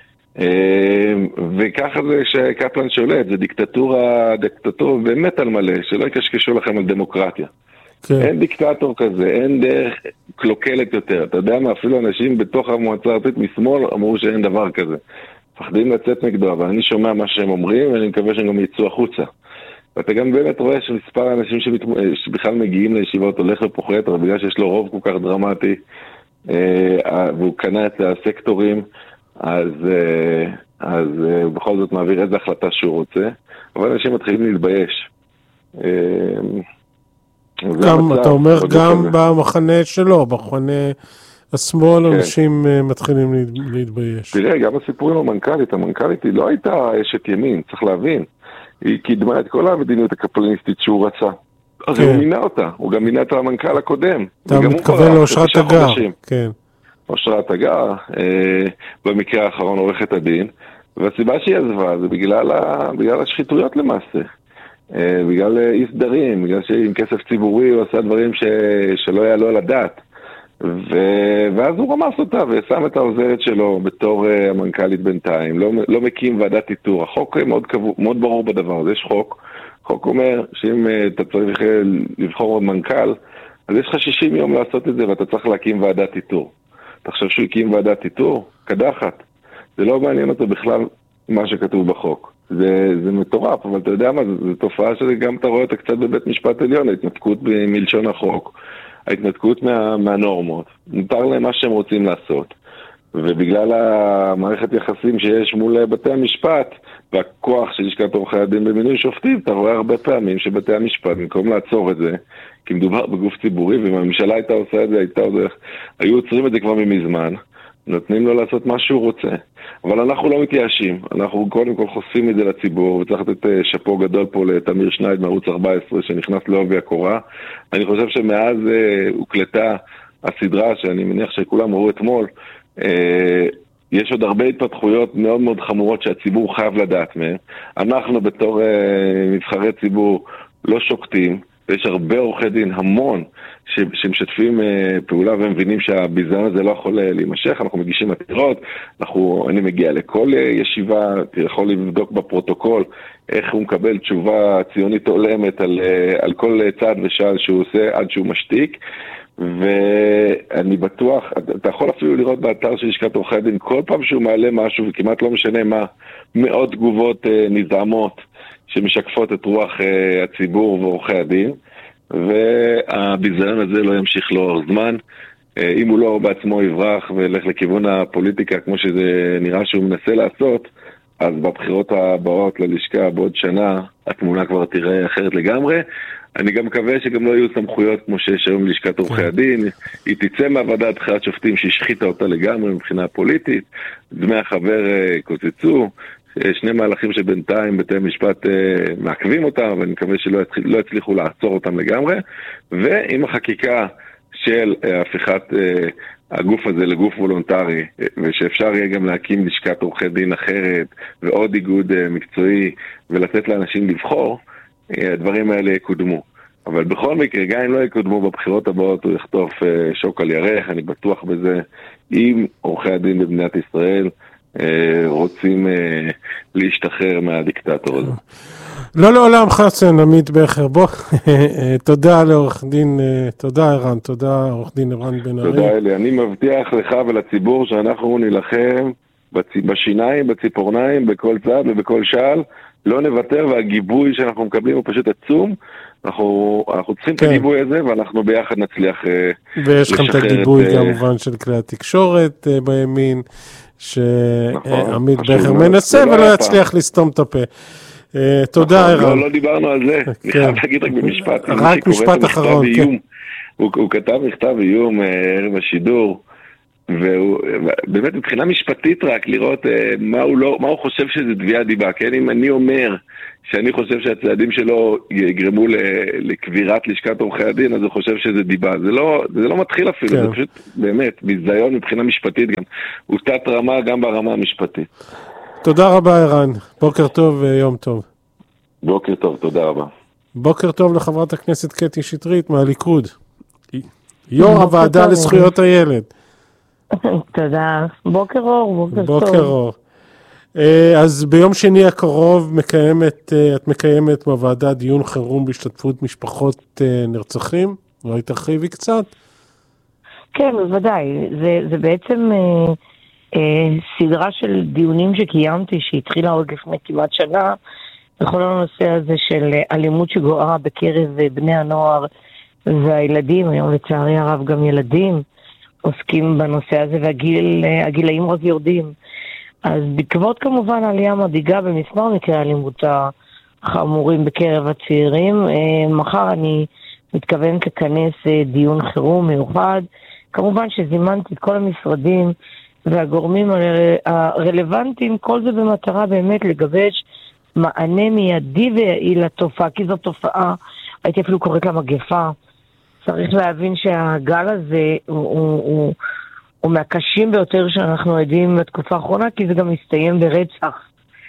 S4: וככה זה שקפלן שולט, זה דיקטטורה באמת על מלא, שלא יקשקשו לכם על דמוקרטיה. אין דיקטטור כזה, אין דרך קלוקלת יותר. אתה יודע מה, אפילו אנשים בתוך המועצה הארצית משמאל אמרו שאין דבר כזה. פחדים לצאת נגדו, אבל אני שומע מה שהם אומרים, ואני מקווה שהם גם יצאו החוצה. ואתה גם באמת רואה שמספר האנשים שבכלל מגיעים לישיבות הולך ופוחת, אבל בגלל שיש לו רוב כל כך דרמטי, והוא קנה את הסקטורים, אז הוא בכל זאת מעביר איזה החלטה שהוא רוצה, אבל אנשים מתחילים להתבייש.
S2: אתה אומר גם במחנה שלו, במחנה השמאל, אנשים מתחילים להתבייש.
S4: תראה, גם הסיפורים המנכ"לית היא לא הייתה אשת ימין, צריך להבין. היא קידמה את כל המדיניות הקפלניסטית שהוא רצה. אז הוא מינה אותה, הוא גם מינה את המנכ"ל הקודם.
S2: אתה מתכוון לאושרת אגר. כן.
S4: אושרת אגר, במקרה האחרון עורכת הדין, והסיבה שהיא עזבה זה בגלל השחיתויות למעשה. בגלל אי סדרים, בגלל שעם כסף ציבורי הוא עשה דברים שלא יעלו על הדעת. ואז הוא רמס אותה ושם את העוזרת שלו בתור המנכ"לית בינתיים, לא מקים ועדת איתור. החוק מאוד ברור בדבר הזה, יש חוק אומר שאם אתה צריך לבחור עוד מנכ"ל, אז יש לך 60 יום לעשות את זה ואתה צריך להקים ועדת איתור. אתה חושב שהוא הקים ועדת איתור? קדחת. זה לא מעניין אותו בכלל מה שכתוב בחוק. זה מטורף, אבל אתה יודע מה, זו תופעה שגם אתה רואה אותה קצת בבית משפט עליון, ההתנתקות מלשון החוק, ההתנתקות מהנורמות, מותר להם מה שהם רוצים לעשות, ובגלל המערכת יחסים שיש מול בתי המשפט, והכוח של לשכת עורכי הדין במינוי שופטים, אתה רואה הרבה פעמים שבתי המשפט, במקום לעצור את זה, כי מדובר בגוף ציבורי, ואם הממשלה הייתה עושה את זה, היו עוצרים את זה כבר ממזמן, נותנים לו לעשות מה שהוא רוצה. אבל אנחנו לא מתייאשים, אנחנו קודם כל חושפים את זה לציבור, וצריך לתת שפו גדול פה לתמיר שנייד מערוץ 14 שנכנס לעובי הקורה. אני חושב שמאז הוקלטה הסדרה, שאני מניח שכולם ראו אתמול, יש עוד הרבה התפתחויות מאוד מאוד חמורות שהציבור חייב לדעת מהן. אנחנו בתור נבחרי ציבור לא שוקטים, ויש הרבה עורכי דין, המון, שמשתפים פעולה ומבינים שהביזיון הזה לא יכול להימשך. אנחנו מגישים עתירות, אני מגיע לכל ישיבה, יכול לבדוק בפרוטוקול איך הוא מקבל תשובה ציונית עולמת על כל צעד ושעל שהוא עושה עד שהוא משתיק, ואני בטוח, אתה יכול אפילו לראות באתר של לשכת עורכי הדין, כל פעם שהוא מעלה משהו, וכמעט לא משנה מה, מאות תגובות נזעמות שמשקפות את רוח הציבור ועורכי הדין, והביזיון הזה לא ימשיך לאורך זמן. אם הוא לא בעצמו יברח וילך לכיוון הפוליטיקה כמו שזה נראה שהוא מנסה לעשות, אז בבחירות הבאות ללשכה בעוד שנה התמונה כבר תראה אחרת לגמרי. אני גם מקווה שגם לא יהיו סמכויות כמו שיש היום לשכת עורכי הדין, היא תצא מהוועדה בחירת שופטים שהשחיתה אותה לגמרי מבחינה פוליטית, דמי החבר קוצצו, שני מהלכים שבינתיים בתי משפט מעכבים אותם, ואני מקווה שלא יצליחו לעצור אותם לגמרי, ועם החקיקה של הפיכת הגוף הזה לגוף וולונטרי, ושאפשר יהיה גם להקים לשכת עורכי דין אחרת, ועוד איגוד מקצועי, ולתת לאנשים לבחור, הדברים האלה יקודמו. אבל בכל מקרה, גם אם לא יקודמו בבחירות הבאות, הוא יחטוף שוק על ירח, אני בטוח בזה, אם עורכי הדין במדינת ישראל רוצים להשתחרר מהדיקטטור הזה.
S2: לא לעולם חסן, עמית בכר, בוא, תודה לעורך דין, תודה ערן, תודה עורך דין ערן בן ארי.
S4: תודה אלי, אני מבטיח לך ולציבור שאנחנו נלחם בשיניים, בציפורניים, בכל צד ובכל שעל, לא נוותר, והגיבוי שאנחנו מקבלים הוא פשוט עצום, אנחנו צריכים את הגיבוי הזה, ואנחנו ביחד נצליח לשחרר.
S2: ויש לכם את הגיבוי כמובן של כלי התקשורת בימין, שעמית בכר מנסה ולא יצליח לסתום את הפה. תודה ערן.
S4: לא דיברנו על זה, אני חייב להגיד רק במשפט.
S2: רק משפט אחרון.
S4: הוא כתב מכתב איום ערב השידור, והוא, באמת מבחינה משפטית רק לראות מה הוא חושב שזה תביעת דיבה, כן? אם אני אומר שאני חושב שהצעדים שלו יגרמו לקבירת לשכת עורכי הדין, אז הוא חושב שזה דיבה. זה לא מתחיל אפילו, כן. זה פשוט באמת ביזיון מבחינה משפטית גם. הוא תת רמה גם ברמה המשפטית.
S2: תודה רבה ערן, בוקר טוב ויום טוב.
S4: בוקר טוב, תודה רבה.
S2: בוקר טוב לחברת הכנסת קטי שטרית מהליכוד, יו"ר הוועדה לזכויות הילד.
S5: תודה, בוקר אור,
S2: בוקר אור. אז ביום שני הקרוב את מקיימת בוועדה דיון חירום בהשתתפות משפחות נרצחים, אולי תרחיבי קצת?
S5: כן, בוודאי, זה בעצם סדרה של דיונים שקיימתי שהתחילה עוד לפני כמעט שנה, בכל הנושא הזה של אלימות שגואה בקרב בני הנוער והילדים, היום לצערי הרב גם ילדים עוסקים בנושא הזה והגילאים רק יורדים. אז בעקבות כמובן העלייה מדאיגה במספר מקרי האלימות החמורים בקרב הצעירים, מחר אני מתכוונת לכנס דיון חירום מיוחד, כמובן שזימנתי את כל המשרדים והגורמים הרלוונטיים, כל זה במטרה באמת לגבש מענה מיידי ויעיל לתופעה, כי זו תופעה, הייתי אפילו קוראת לה מגפה. צריך להבין שהגל הזה הוא מהקשים ביותר שאנחנו עדים בתקופה האחרונה, כי זה גם מסתיים ברצח.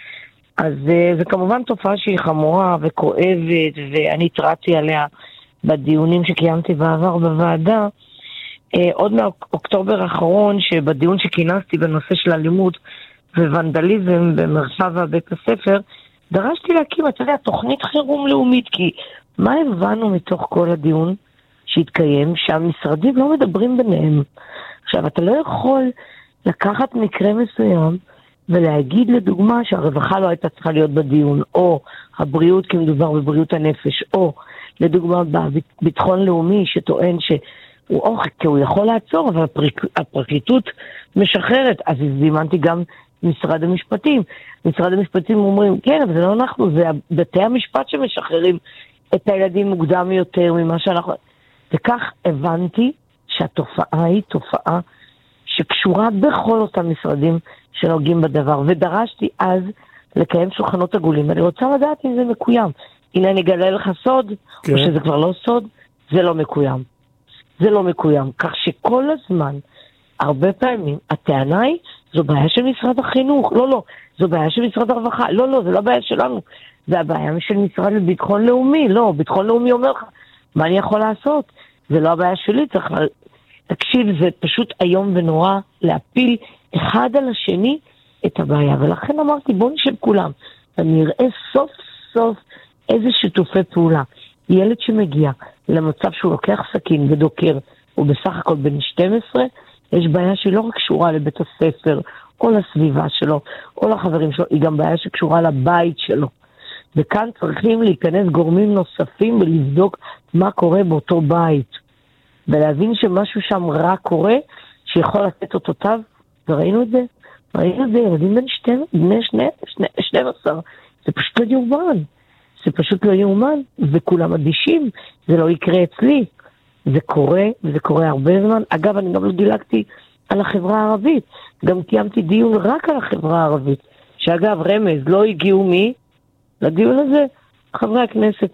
S5: אז זה כמובן תופעה שהיא חמורה וכואבת, ואני התרעתי עליה בדיונים שקיימתי בעבר בוועדה. עוד מאוקטובר האחרון, שבדיון שכינסתי בנושא של אלימות וונדליזם במרחב בית הספר, דרשתי להקים, אתה יודע, תוכנית חירום לאומית, כי מה הבנו מתוך כל הדיון שהתקיים? שהמשרדים לא מדברים ביניהם. עכשיו, אתה לא יכול לקחת מקרה מסוים ולהגיד לדוגמה שהרווחה לא הייתה צריכה להיות בדיון, או הבריאות כי מדובר בבריאות הנפש, או לדוגמה בביטחון לאומי שטוען כי הוא יכול לעצור, אבל הפרקליטות משחררת. אז זימנתי גם משרד המשפטים. משרד המשפטים אומרים, כן, אבל זה לא אנחנו, זה בתי המשפט שמשחררים את הילדים מוקדם יותר ממה שאנחנו... וכך הבנתי שהתופעה היא תופעה שקשורה בכל אותם משרדים שנוגעים בדבר, ודרשתי אז לקיים שולחנות עגולים. אני רוצה לדעת אם זה מקוים. הנה אני אגלה לך סוד, כן. או שזה כבר לא סוד, זה לא מקוים. זה לא מקוים. כך שכל הזמן, הרבה פעמים, הטענה היא, זו בעיה של משרד החינוך. לא, זו בעיה של משרד הרווחה. לא, זה לא בעיה שלנו. זה הבעיה של משרד לביטחון לאומי. לא, ביטחון לאומי אומר לך, מה אני יכול לעשות? זה לא הבעיה שלי, צריך... תקשיב, זה פשוט היום ונורא להפיל אחד על השני את הבעיה. ולכן אמרתי, בוא נשב כולם, ונראה סוף סוף איזה שיתופי פעולה. ילד שמגיע למצב שהוא לוקח סכין ודוקר, הוא בסך הכל בן 12, יש בעיה שהיא לא רק קשורה לבית הספר, או לסביבה שלו, או לחברים שלו, היא גם בעיה שקשורה לבית שלו. וכאן צריכים להיכנס גורמים נוספים ולבדוק מה קורה באותו בית. ולהבין שמשהו שם רע קורה, שיכול לתת אותותיו, וראינו את זה. ראינו את זה, ילדים בני 12, זה פשוט לא יאומן. זה פשוט לא יאומן, וכולם אדישים, זה לא יקרה אצלי. זה קורה, וזה קורה הרבה זמן. אגב, אני גם לא דילגתי על החברה הערבית. גם קיימתי דיון רק על החברה הערבית. שאגב, רמז, לא הגיעו לדיון הזה, חברי הכנסת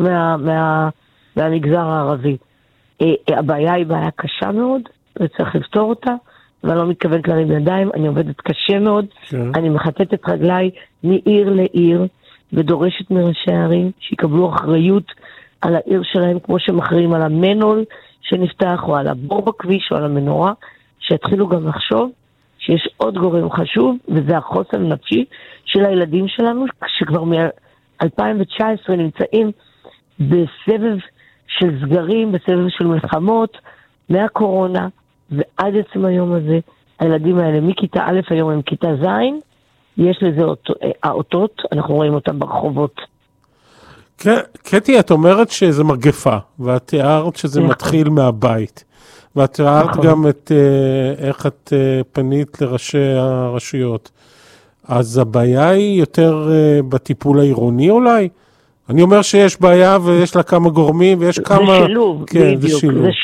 S5: מהמגזר הערבי. הבעיה היא בעיה קשה מאוד, וצריך לפתור אותה, ואני לא מתכוונת להרים ידיים, אני עובדת קשה מאוד, אני מחטאת את רגליי מעיר לעיר, ודורשת מראשי הערים שיקבלו אחריות על העיר שלהם, כמו שמחרים על המנול שנפתח, או על הבור בכביש, או על המנורה, שיתחילו גם לחשוב שיש עוד גורם חשוב, וזה החוסן הנפשי של הילדים שלנו, שכבר מ-2019 נמצאים בסבב של סגרים, בסבב של מלחמות, מהקורונה, ועד עצם היום הזה, הילדים האלה מכיתה א' היום הם כיתה ז', יש לזה האותות, אנחנו רואים אותם ברחובות.
S2: קטי, את אומרת שזה מגפה, ואת תיארת שזה מתחיל מהבית, ואת תיארת גם את איך את פנית לראשי הרשויות. אז הבעיה היא יותר בטיפול העירוני אולי? אני אומר שיש בעיה ויש לה כמה גורמים ויש כמה...
S5: זה שילוב,
S2: כן,
S5: בדיוק.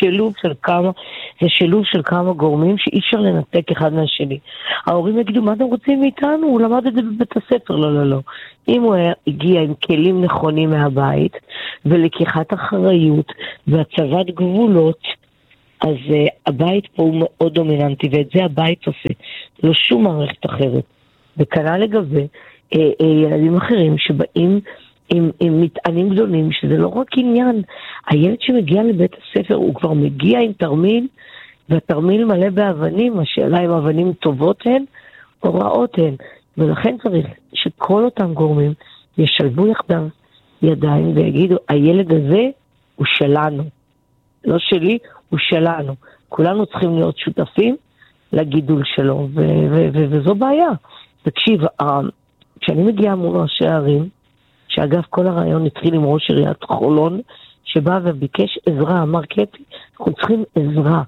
S5: זה שילוב של כמה גורמים שאי אפשר לנתק אחד מהשני. ההורים יגידו, מה אתם רוצים מאיתנו? הוא למד את זה בבית הספר. לא. אם הוא הגיע עם כלים נכונים מהבית ולקיחת אחריות והצבת גבולות, אז הבית פה הוא מאוד דומיננטי, ואת זה הבית עושה. לא שום מערכת אחרת. וכנ"ל לגבי ילדים אחרים שבאים עם מטענים גדולים, שזה לא רק עניין. הילד שמגיע לבית הספר, הוא כבר מגיע עם תרמיל, והתרמיל מלא באבנים, השאלה אם אבנים טובות הן או רעות הן. ולכן צריך שכל אותם גורמים ישלבו יחדיו ידיים ויגידו, הילד הזה הוא שלנו. לא שלי, הוא שלנו. כולנו צריכים להיות שותפים לגידול שלו, וזו בעיה. תקשיב, כשאני מגיעה מול ראשי הערים, שאגב כל הרעיון התחיל עם ראש עיריית חולון, שבא וביקש עזרה, אמר קטי, אנחנו צריכים עזרה.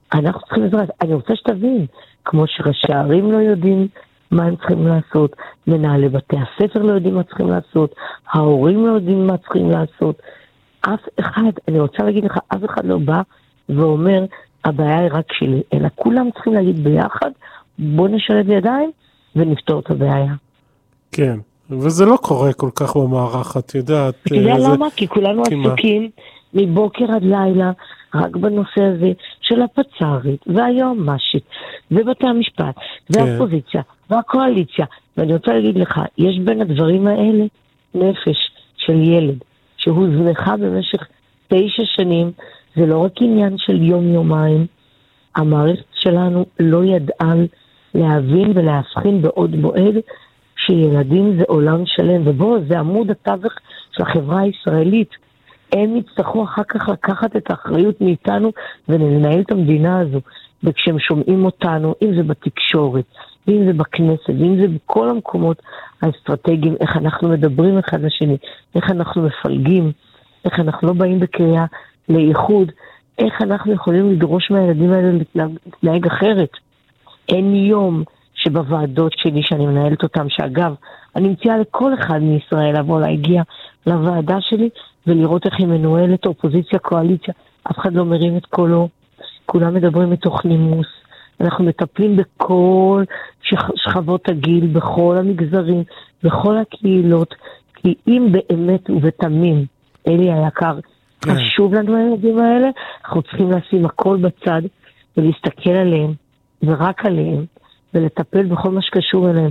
S5: אני רוצה שתבין, כמו שראשי הערים לא יודעים מה הם צריכים לעשות, מנהלי בתי הספר לא יודעים מה צריכים לעשות, ההורים לא יודעים מה צריכים לעשות. אף אחד, אני רוצה להגיד לך, אף אחד לא בא ואומר, הבעיה היא רק שלי, אלא כולם צריכים להגיד ביחד, בוא נשלב ידיים ונפתור את הבעיה.
S2: כן, וזה לא קורה כל כך במערך, את יודעת.
S5: אתה יודע למה? כי כולנו עסוקים מבוקר עד לילה, רק בנושא הזה של הפצ"רית והיועמ"שית ובתי המשפט והאופוזיציה והקואליציה. ואני רוצה להגיד לך, יש בין הדברים האלה נפש של ילד שהוזנחה במשך 9 שנים. זה לא רק עניין של יום-יומיים. המערכת שלנו לא ידעה להבין ולהבחין בעוד מועד שילדים זה עולם שלם, ובו זה עמוד התווך של החברה הישראלית. הם יצטרכו אחר כך לקחת את האחריות מאיתנו ולנהל את המדינה הזו. וכשהם שומעים אותנו, אם זה בתקשורת, אם זה בכנסת, אם זה בכל המקומות האסטרטגיים, איך אנחנו מדברים אחד לשני, איך אנחנו מפלגים, איך אנחנו לא באים בקריאה לאיחוד, איך אנחנו יכולים לדרוש מהילדים האלה להתנהג אחרת. אין יום שבוועדות שלי שאני מנהלת אותם, שאגב, אני מציעה לכל אחד מישראל לבוא להגיע לוועדה שלי ולראות איך היא מנוהלת אופוזיציה, קואליציה, אף אחד לא מרים את קולו, כולם מדברים מתוך נימוס, אנחנו מטפלים בכל שכבות הגיל, בכל המגזרים, בכל הקהילות, כי אם באמת ובתמים, אלי היקר, חשוב לנו הילדים האלה, אנחנו צריכים לשים הכל בצד ולהסתכל עליהם, ורק עליהם, ולטפל בכל מה שקשור אליהם.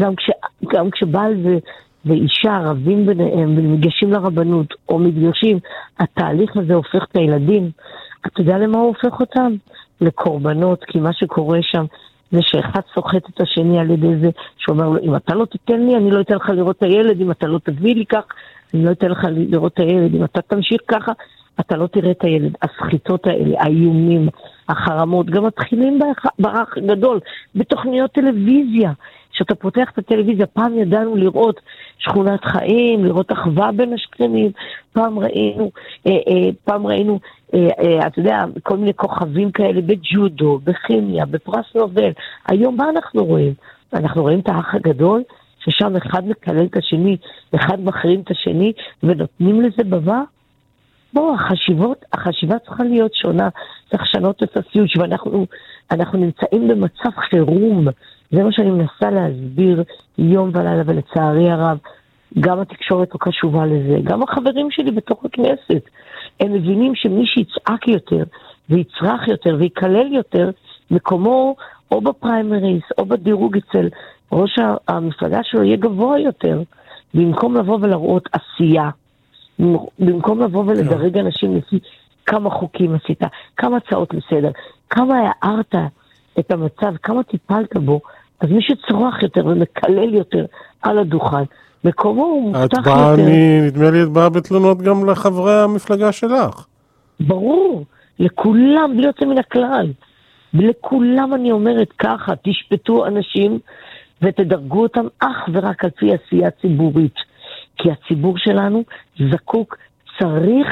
S5: גם כשבעל ואישה רבים ביניהם ומגישים לרבנות או מתגרשים, התהליך הזה הופך את הילדים. אתה יודע למה הוא הופך אותם? לקורבנות, כי מה שקורה שם זה שאחד סוחט את השני על ידי זה, שאומר לו, אם אתה לא תיתן לי, אני לא אתן לך לראות את הילד, אם אתה לא תביא לי כך, אני לא אתן לך לראות את הילד, אם אתה תמשיך ככה, אתה לא תראה את הילד. הסחיטות האלה, האיומים, החרמות, גם מתחילים באח גדול, בתוכניות טלוויזיה. כשאתה פותח את הטלוויזיה, פעם ידענו לראות שכונת חיים, לראות אחווה בין השכנים, פעם ראינו, אתה יודע, כל מיני כוכבים כאלה בג'ודו, בכימיה, בפרס נובל. היום מה אנחנו רואים? אנחנו רואים את האח הגדול, ששם אחד מקלל את השני, אחד מחרים את השני, ונותנים לזה במה? בוא, החשיבה צריכה להיות שונה, צריך לשנות את הסיוט, ואנחנו נמצאים במצב חירום. זה מה שאני מנסה להסביר יום ולילה, ולצערי הרב, גם התקשורת לא קשובה לזה, גם החברים שלי בתוך הכנסת, הם מבינים שמי שיצעק יותר, ויצרח יותר, ויקלל יותר, מקומו או בפריימריס, או בדירוג אצל ראש המפלגה שלו יהיה גבוה יותר, במקום לבוא ולראות עשייה, במקום לבוא ולדרג אנשים לפי כמה חוקים עשית, כמה הצעות לסדר, כמה הערת את המצב, כמה טיפלת בו, אז מי שצורח יותר ומקלל יותר על הדוכן, מקומו הוא מובטח יותר.
S2: נדמה לי את באה בתלונות גם לחברי המפלגה שלך.
S5: ברור, לכולם, בלי יוצא מן הכלל. לכולם אני אומרת ככה, תשפטו אנשים ותדרגו אותם אך ורק על פי עשייה ציבורית. כי הציבור שלנו זקוק, צריך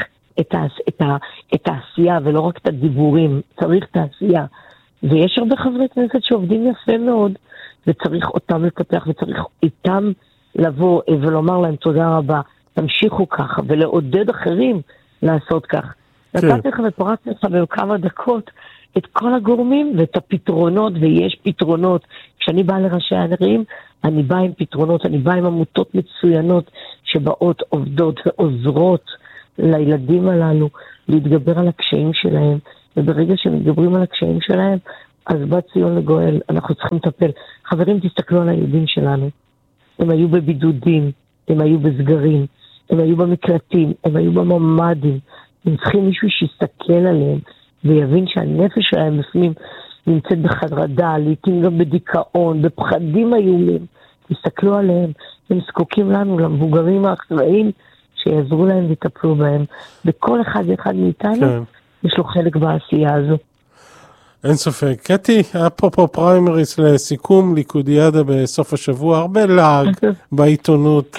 S5: את העשייה ולא רק את הדיבורים, צריך את העשייה. ויש הרבה חברי כנסת שעובדים יפה מאוד, וצריך אותם לפתח, וצריך איתם לבוא ולומר להם תודה רבה. תמשיכו ככה, ולעודד אחרים לעשות כך. נתתי לך ופרצתי לך בכמה דקות את כל הגורמים ואת הפתרונות, ויש פתרונות. כשאני באה לראשי הערים, אני באה עם פתרונות, אני באה עם עמותות מצוינות שבאות, עובדות ועוזרות לילדים הללו להתגבר על הקשיים שלהם, וברגע שמתגברים על הקשיים שלהם, אז בא ציון לגואל, אנחנו צריכים לטפל. חברים, תסתכלו על הילדים שלנו. הם היו בבידודים, הם היו בסגרים, הם היו במקלטים, הם היו בממדים. הם צריכים מישהו שיסתכל עליהם ויבין שהנפש שלהם בפנים נמצאת בחרדה, לעתים גם בדיכאון, בפחדים איומים. תסתכלו עליהם, הם זקוקים לנו, למבוגרים האחראיים, שיעזרו להם ויטפלו בהם. וכל אחד ואחד מאיתנו יש לו חלק בעשייה הזו.
S2: אין ספק. קטי, אפרופו פריימריס לסיכום, ליכודיאדה בסוף השבוע, הרבה לעג בעיתונות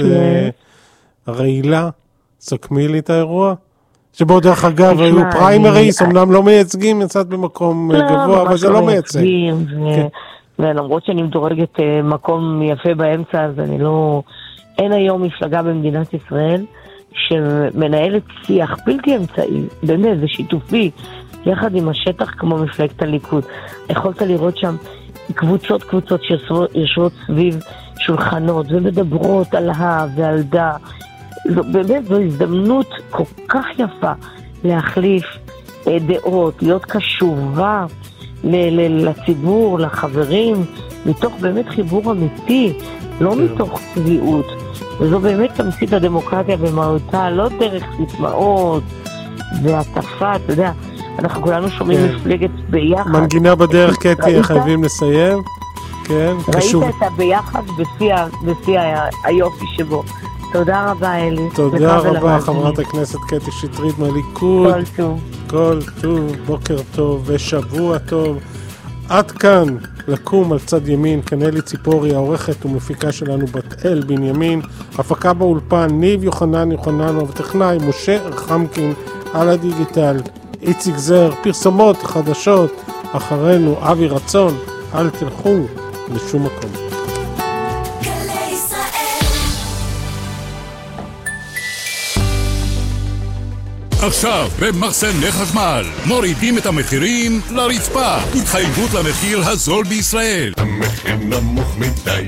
S2: הרעילה. סכמי לי את האירוע. שבו דרך אגב היו פריימריס, אמנם לא מייצגים, יצאת במקום גבוה, אבל זה לא מייצג.
S5: ולמרות שאני מדורגת מקום יפה באמצע, אז אני לא... אין היום מפלגה במדינת ישראל שמנהלת שיח בלתי אמצעי, באמת, זה שיתופי, יחד עם השטח כמו מפלגת הליכוד. יכולת לראות שם קבוצות שיושבות סביב שולחנות ומדברות על ועל דה. באמת זו הזדמנות כל כך יפה להחליף דעות, להיות קשובה לציבור, לחברים, מתוך באמת חיבור אמיתי, לא מתוך צביעות. וזו באמת תמצית הדמוקרטיה במהותה, לא דרך סיסמאות והטפה, אתה יודע, אנחנו כולנו שומעים מפלגת ביחד.
S2: מנגינה בדרך, קטי, חייבים לסיים. כן, קשוב.
S5: ראית את הביחד בפי היופי שבו. תודה רבה, אלי.
S2: תודה רבה, חברת הכנסת קטי שטרית מהליכוד.
S5: כל טוב.
S2: כל טוב, בוקר טוב ושבוע טוב. עד כאן לקום על צד ימין, כנלי ציפורי, העורכת ומפיקה שלנו בת אל בנימין, הפקה באולפן, ניב יוחנן, וטכנאי משה רחמקין, על הדיגיטל, איציק זר, פרסומות, חדשות, אחרינו אבי רצון, אל תלכו לשום מקום.
S6: עכשיו במחסני חשמל מורידים את המחירים לרצפה. התחייבות למחיר הזול בישראל.
S7: המחיר נמוך מדי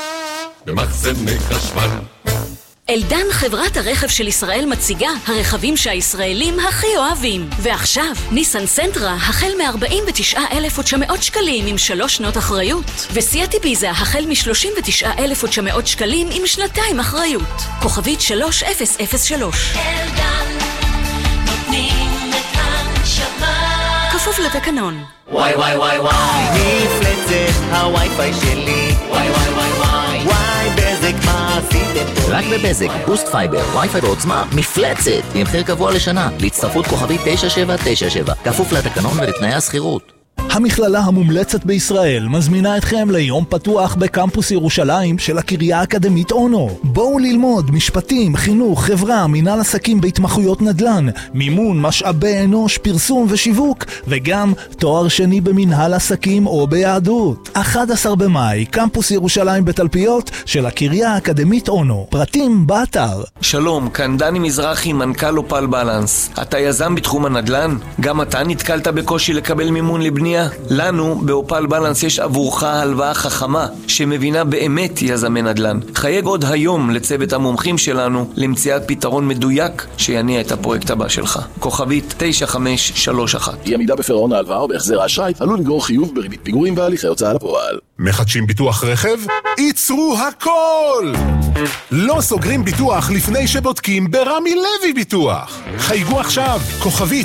S7: במחסני חשמל.
S8: אלדן, חברת הרכב של ישראל, מציגה הרכבים שהישראלים הכי אוהבים. ועכשיו, ניסן סנטרה החל מ-49,900 שקלים עם 3 שנות אחריות. וסיאט איביזה החל מ-39,900 שקלים עם 2 אחריות. כוכבית 3003. אלדן, נותנים את הנשמה. כפוף לתקנון.
S9: וואי וואי וואי וואי, מפלצת הווי-פיי שלי. וואי וואי וואי וואי, וואי בזק מה עשיתם פה?
S10: רק בבזק, בוסט פייבר, וי-פיי בעוצמה, מפלצת, עם מחיר קבוע לשנה, להצטרפות כוכבית 9797, כפוף לתקנון ולתנאי הסחירות.
S11: המכללה המומלצת בישראל מזמינה אתכם ליום פתוח בקמפוס ירושלים של הקריה האקדמית אונו. בואו ללמוד משפטים, חינוך, חברה, מנהל עסקים בהתמחויות נדל"ן, מימון, משאבי אנוש, פרסום ושיווק, וגם תואר שני במנהל עסקים או ביהדות. 11 במאי, קמפוס ירושלים בתלפיות של הקריה האקדמית אונו. פרטים באתר.
S12: שלום, כאן דני מזרחי, מנכ"ל אופל בלנס. אתה יזם בתחום הנדל"ן? גם אתה נתקלת בקושי לקבל מימון לבנייה? לנו באופל בלנס יש עבורך הלוואה חכמה שמבינה באמת יזמי נדל"ן. חייג עוד היום לצוות המומחים שלנו למציאת פתרון מדויק שיניע את הפרויקט הבא שלך. כוכבית 9531.
S13: אי עמידה בפירעון ההלוואה או בהחזר האשראי עלול לגרור חיוב בריבית פיגורים והליכי הוצאה לפועל.
S7: מחדשים ביטוח רכב? ייצרו הכל! לא סוגרים ביטוח לפני שבודקים ברמי לוי ביטוח. חייגו עכשיו, כוכבית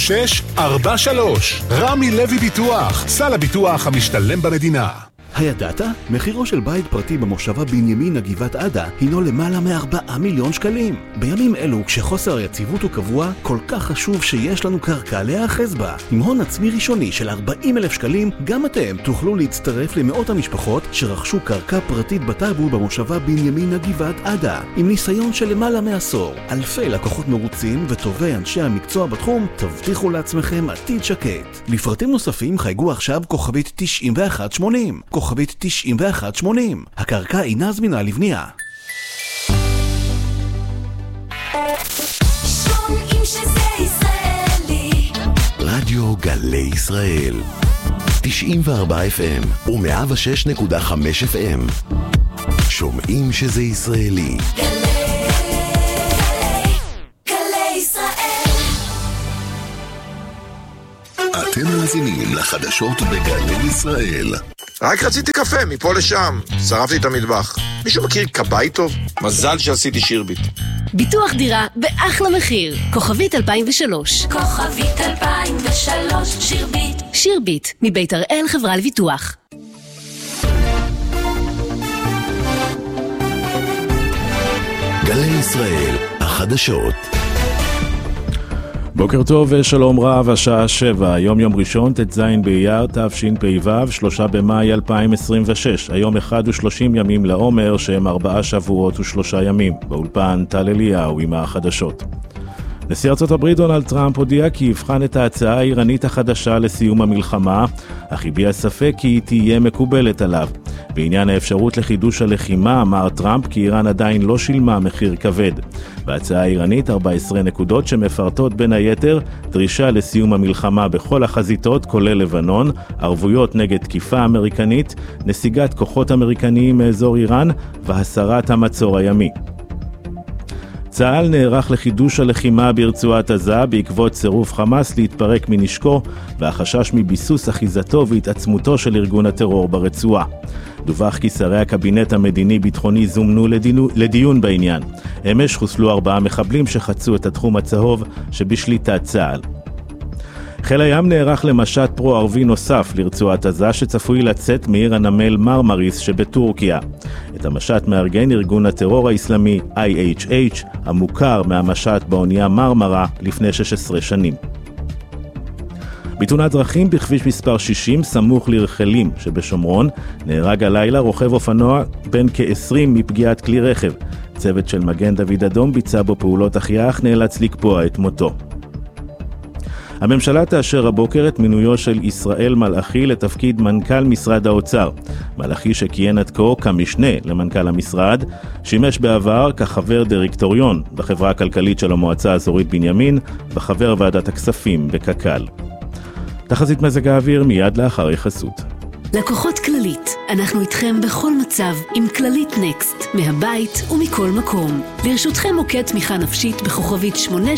S7: 3643. רמי לוי ביטוח, סל הביטוח המשתלם במדינה.
S14: הידעת? מחירו של בית פרטי במושבה בנימין הגבעת עדה הינו למעלה מ4 מיליון שקלים. בימים אלו, כשחוסר היציבות הוא קבוע, כל כך חשוב שיש לנו קרקע להיאחז בה. עם הון עצמי ראשוני של 40,000 שקלים, גם אתם תוכלו להצטרף למאות המשפחות שרכשו קרקע פרטית בטאבו במושבה בנימין הגבעת עדה. עם ניסיון של למעלה מעשור, אלפי לקוחות מרוצים וטובי אנשי המקצוע בתחום, תבטיחו לעצמכם עתיד שקט. לפרטים נוספים חייגו עכשיו כוכבית 9180. כוכבית 9180. הקרקע אינה זמינה לבנייה.
S15: רדיו גלי ישראל 94 FM ו106.5 FM. שומעים שזה ישראלי.
S16: גלי ישראל.
S15: אתם מאזינים לחדשות בגלי ישראל.
S17: רק רציתי קפה מפה לשם, שרפתי את המטבח. מישהו מכיר כבאי טוב? מזל שעשיתי שירביט.
S8: ביטוח דירה באחלה מחיר. כוכבית 2003.
S16: כוכבית 2003, שירביט.
S8: שירביט, מבית הראל חברה לביטוח.
S15: גלי ישראל, החדשות.
S18: בוקר טוב ושלום רב, השעה 7, יום ראשון, ט"ז באייר, תשפ"ו, 3 במאי 2026. היום 31 ימים לעומר, שהם 4 שבועות ו3 ימים. באולפן טל אליהו עם החדשות. נשיא ארצות הברית דונלד טראמפ הודיע כי יבחן את ההצעה האיראנית החדשה לסיום המלחמה, אך הביע ספק כי היא תהיה מקובלת עליו. בעניין האפשרות לחידוש הלחימה אמר טראמפ כי איראן עדיין לא שילמה מחיר כבד. בהצעה האיראנית 14 נקודות שמפרטות בין היתר דרישה לסיום המלחמה בכל החזיתות כולל לבנון, ערבויות נגד תקיפה אמריקנית, נסיגת כוחות אמריקניים מאזור איראן והסרת המצור הימי. צה"ל נערך לחידוש הלחימה ברצועת עזה בעקבות סירוב חמאס להתפרק מנשקו והחשש מביסוס אחיזתו והתעצמותו של ארגון הטרור ברצועה. דווח כי שרי הקבינט המדיני-ביטחוני זומנו לדיון בעניין. אמש חוסלו 4 מחבלים שחצו את התחום הצהוב שבשליטת צה"ל. חיל הים נערך למשט פרו-ערבי נוסף לרצועת עזה שצפוי לצאת מעיר הנמל מרמריס שבטורקיה. את המשט מארגן ארגון הטרור האסלאמי IHH, המוכר מהמשט באונייה מרמרה לפני 16 שנים. בתאונת דרכים בכביש מספר 60 סמוך לרחלים שבשומרון נהרג הלילה רוכב אופנוע בין כ-20 מפגיעת כלי רכב. צוות של מגן דוד אדום ביצע בו פעולות החייאה אך נאלץ לקבוע את מותו. הממשלה תאשר הבוקר את מינויו של ישראל מלאכי לתפקיד מנכ"ל משרד האוצר. מלאכי שכיהן עד כה כמשנה למנכ"ל המשרד, שימש בעבר כחבר דירקטוריון בחברה הכלכלית של המועצה האזורית בנימין, וחבר ועדת הכספים בקק"ל. תחזית מזג האוויר מיד לאחר חסות.
S8: לקוחות כללית, אנחנו איתכם בכל מצב עם כללית נקסט, מהבית ומכל מקום. לרשותכם מוקד תמיכה נפשית בכוכבית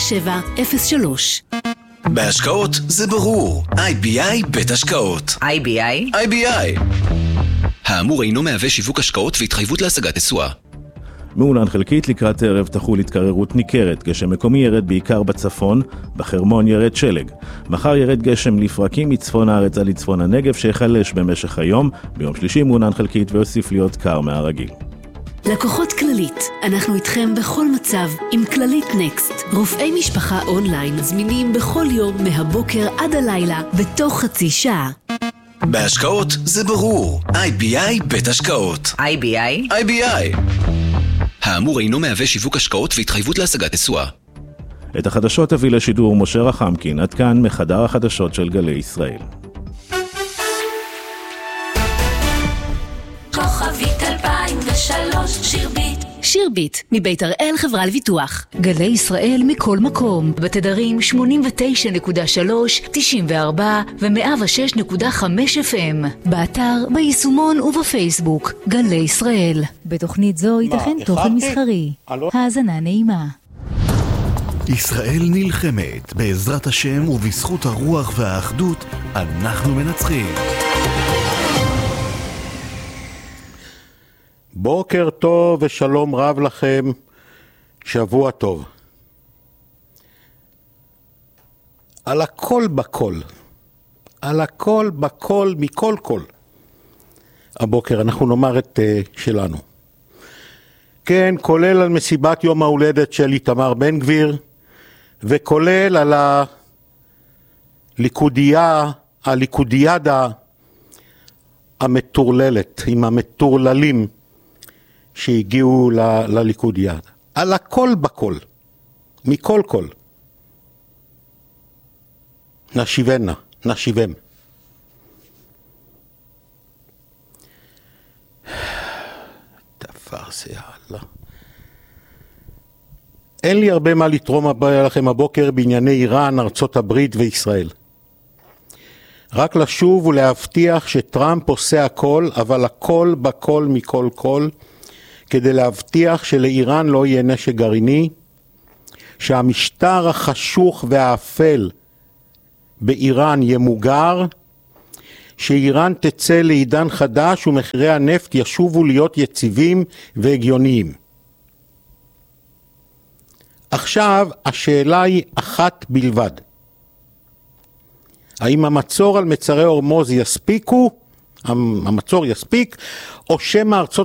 S8: 8703.
S19: בהשקעות זה ברור. IBI בית השקעות.
S20: IBI?
S19: IBI. האמור אינו מהווה שיווק השקעות והתחייבות להשגת תשואה.
S18: מעונן חלקית לקראת ערב תחול התקררות ניכרת. גשם מקומי ירד בעיקר בצפון, בחרמון ירד שלג. מחר ירד גשם לפרקים מצפון הארץ עד לצפון הנגב שיחלש במשך היום. ביום שלישי מעונן חלקית ויוסיף להיות קר מהרגיל.
S8: לקוחות כללית, אנחנו איתכם בכל מצב עם כללית נקסט. רופאי משפחה אונליין זמינים בכל יום מהבוקר עד הלילה בתוך חצי שעה.
S19: בהשקעות זה ברור. IBI בית השקעות.
S20: IBI?
S19: IBI. האמור אינו מהווה שיווק השקעות והתחייבות להשגת תשואה.
S18: את החדשות הביא לשידור משה רחמקין, עד כאן מחדר החדשות של גלי ישראל.
S16: כוכבית 2003, שירביט.
S8: שירביט, מבית הראל חברה לביטוח. גלי ישראל מכל מקום, בתדרים 89.3, 94 ו106.5 FM. באתר, ביישומון ובפייסבוק. גלי ישראל. בתוכנית זו ייתכן תוכן מסחרי. האזנה נעימה.
S14: ישראל נלחמת, בעזרת השם ובזכות הרוח והאחדות, אנחנו מנצחים.
S21: בוקר טוב ושלום רב לכם, שבוע טוב. על הכל בכל, על הכל בכל, מכל כל. הבוקר אנחנו נאמר את שלנו. כן, כולל על מסיבת יום ההולדת של איתמר בן גביר, וכולל על הליכודיאדה המטורללת, עם המטורללים, שהגיעו לליכודיאדה. על הכל בכל, מכל כל. נשיבם. תפרסי הלאה. אין לי הרבה מה לתרום לכם הבוקר בענייני איראן, ארצות הברית וישראל. רק לשוב ולהבטיח שטראמפ עושה הכל, אבל הכל בכל מכל כל, כדי להבטיח שלאיראן לא יהיה נשק גרעיני, שהמשטר החשוך והאפל באיראן ימוגר, שאיראן תצא לעידן חדש ומחירי הנפט ישובו להיות יציבים והגיוניים. עכשיו השאלה היא אחת בלבד. האם המצור על מצרי הורמוז המצור יספיק, או שמא ארצות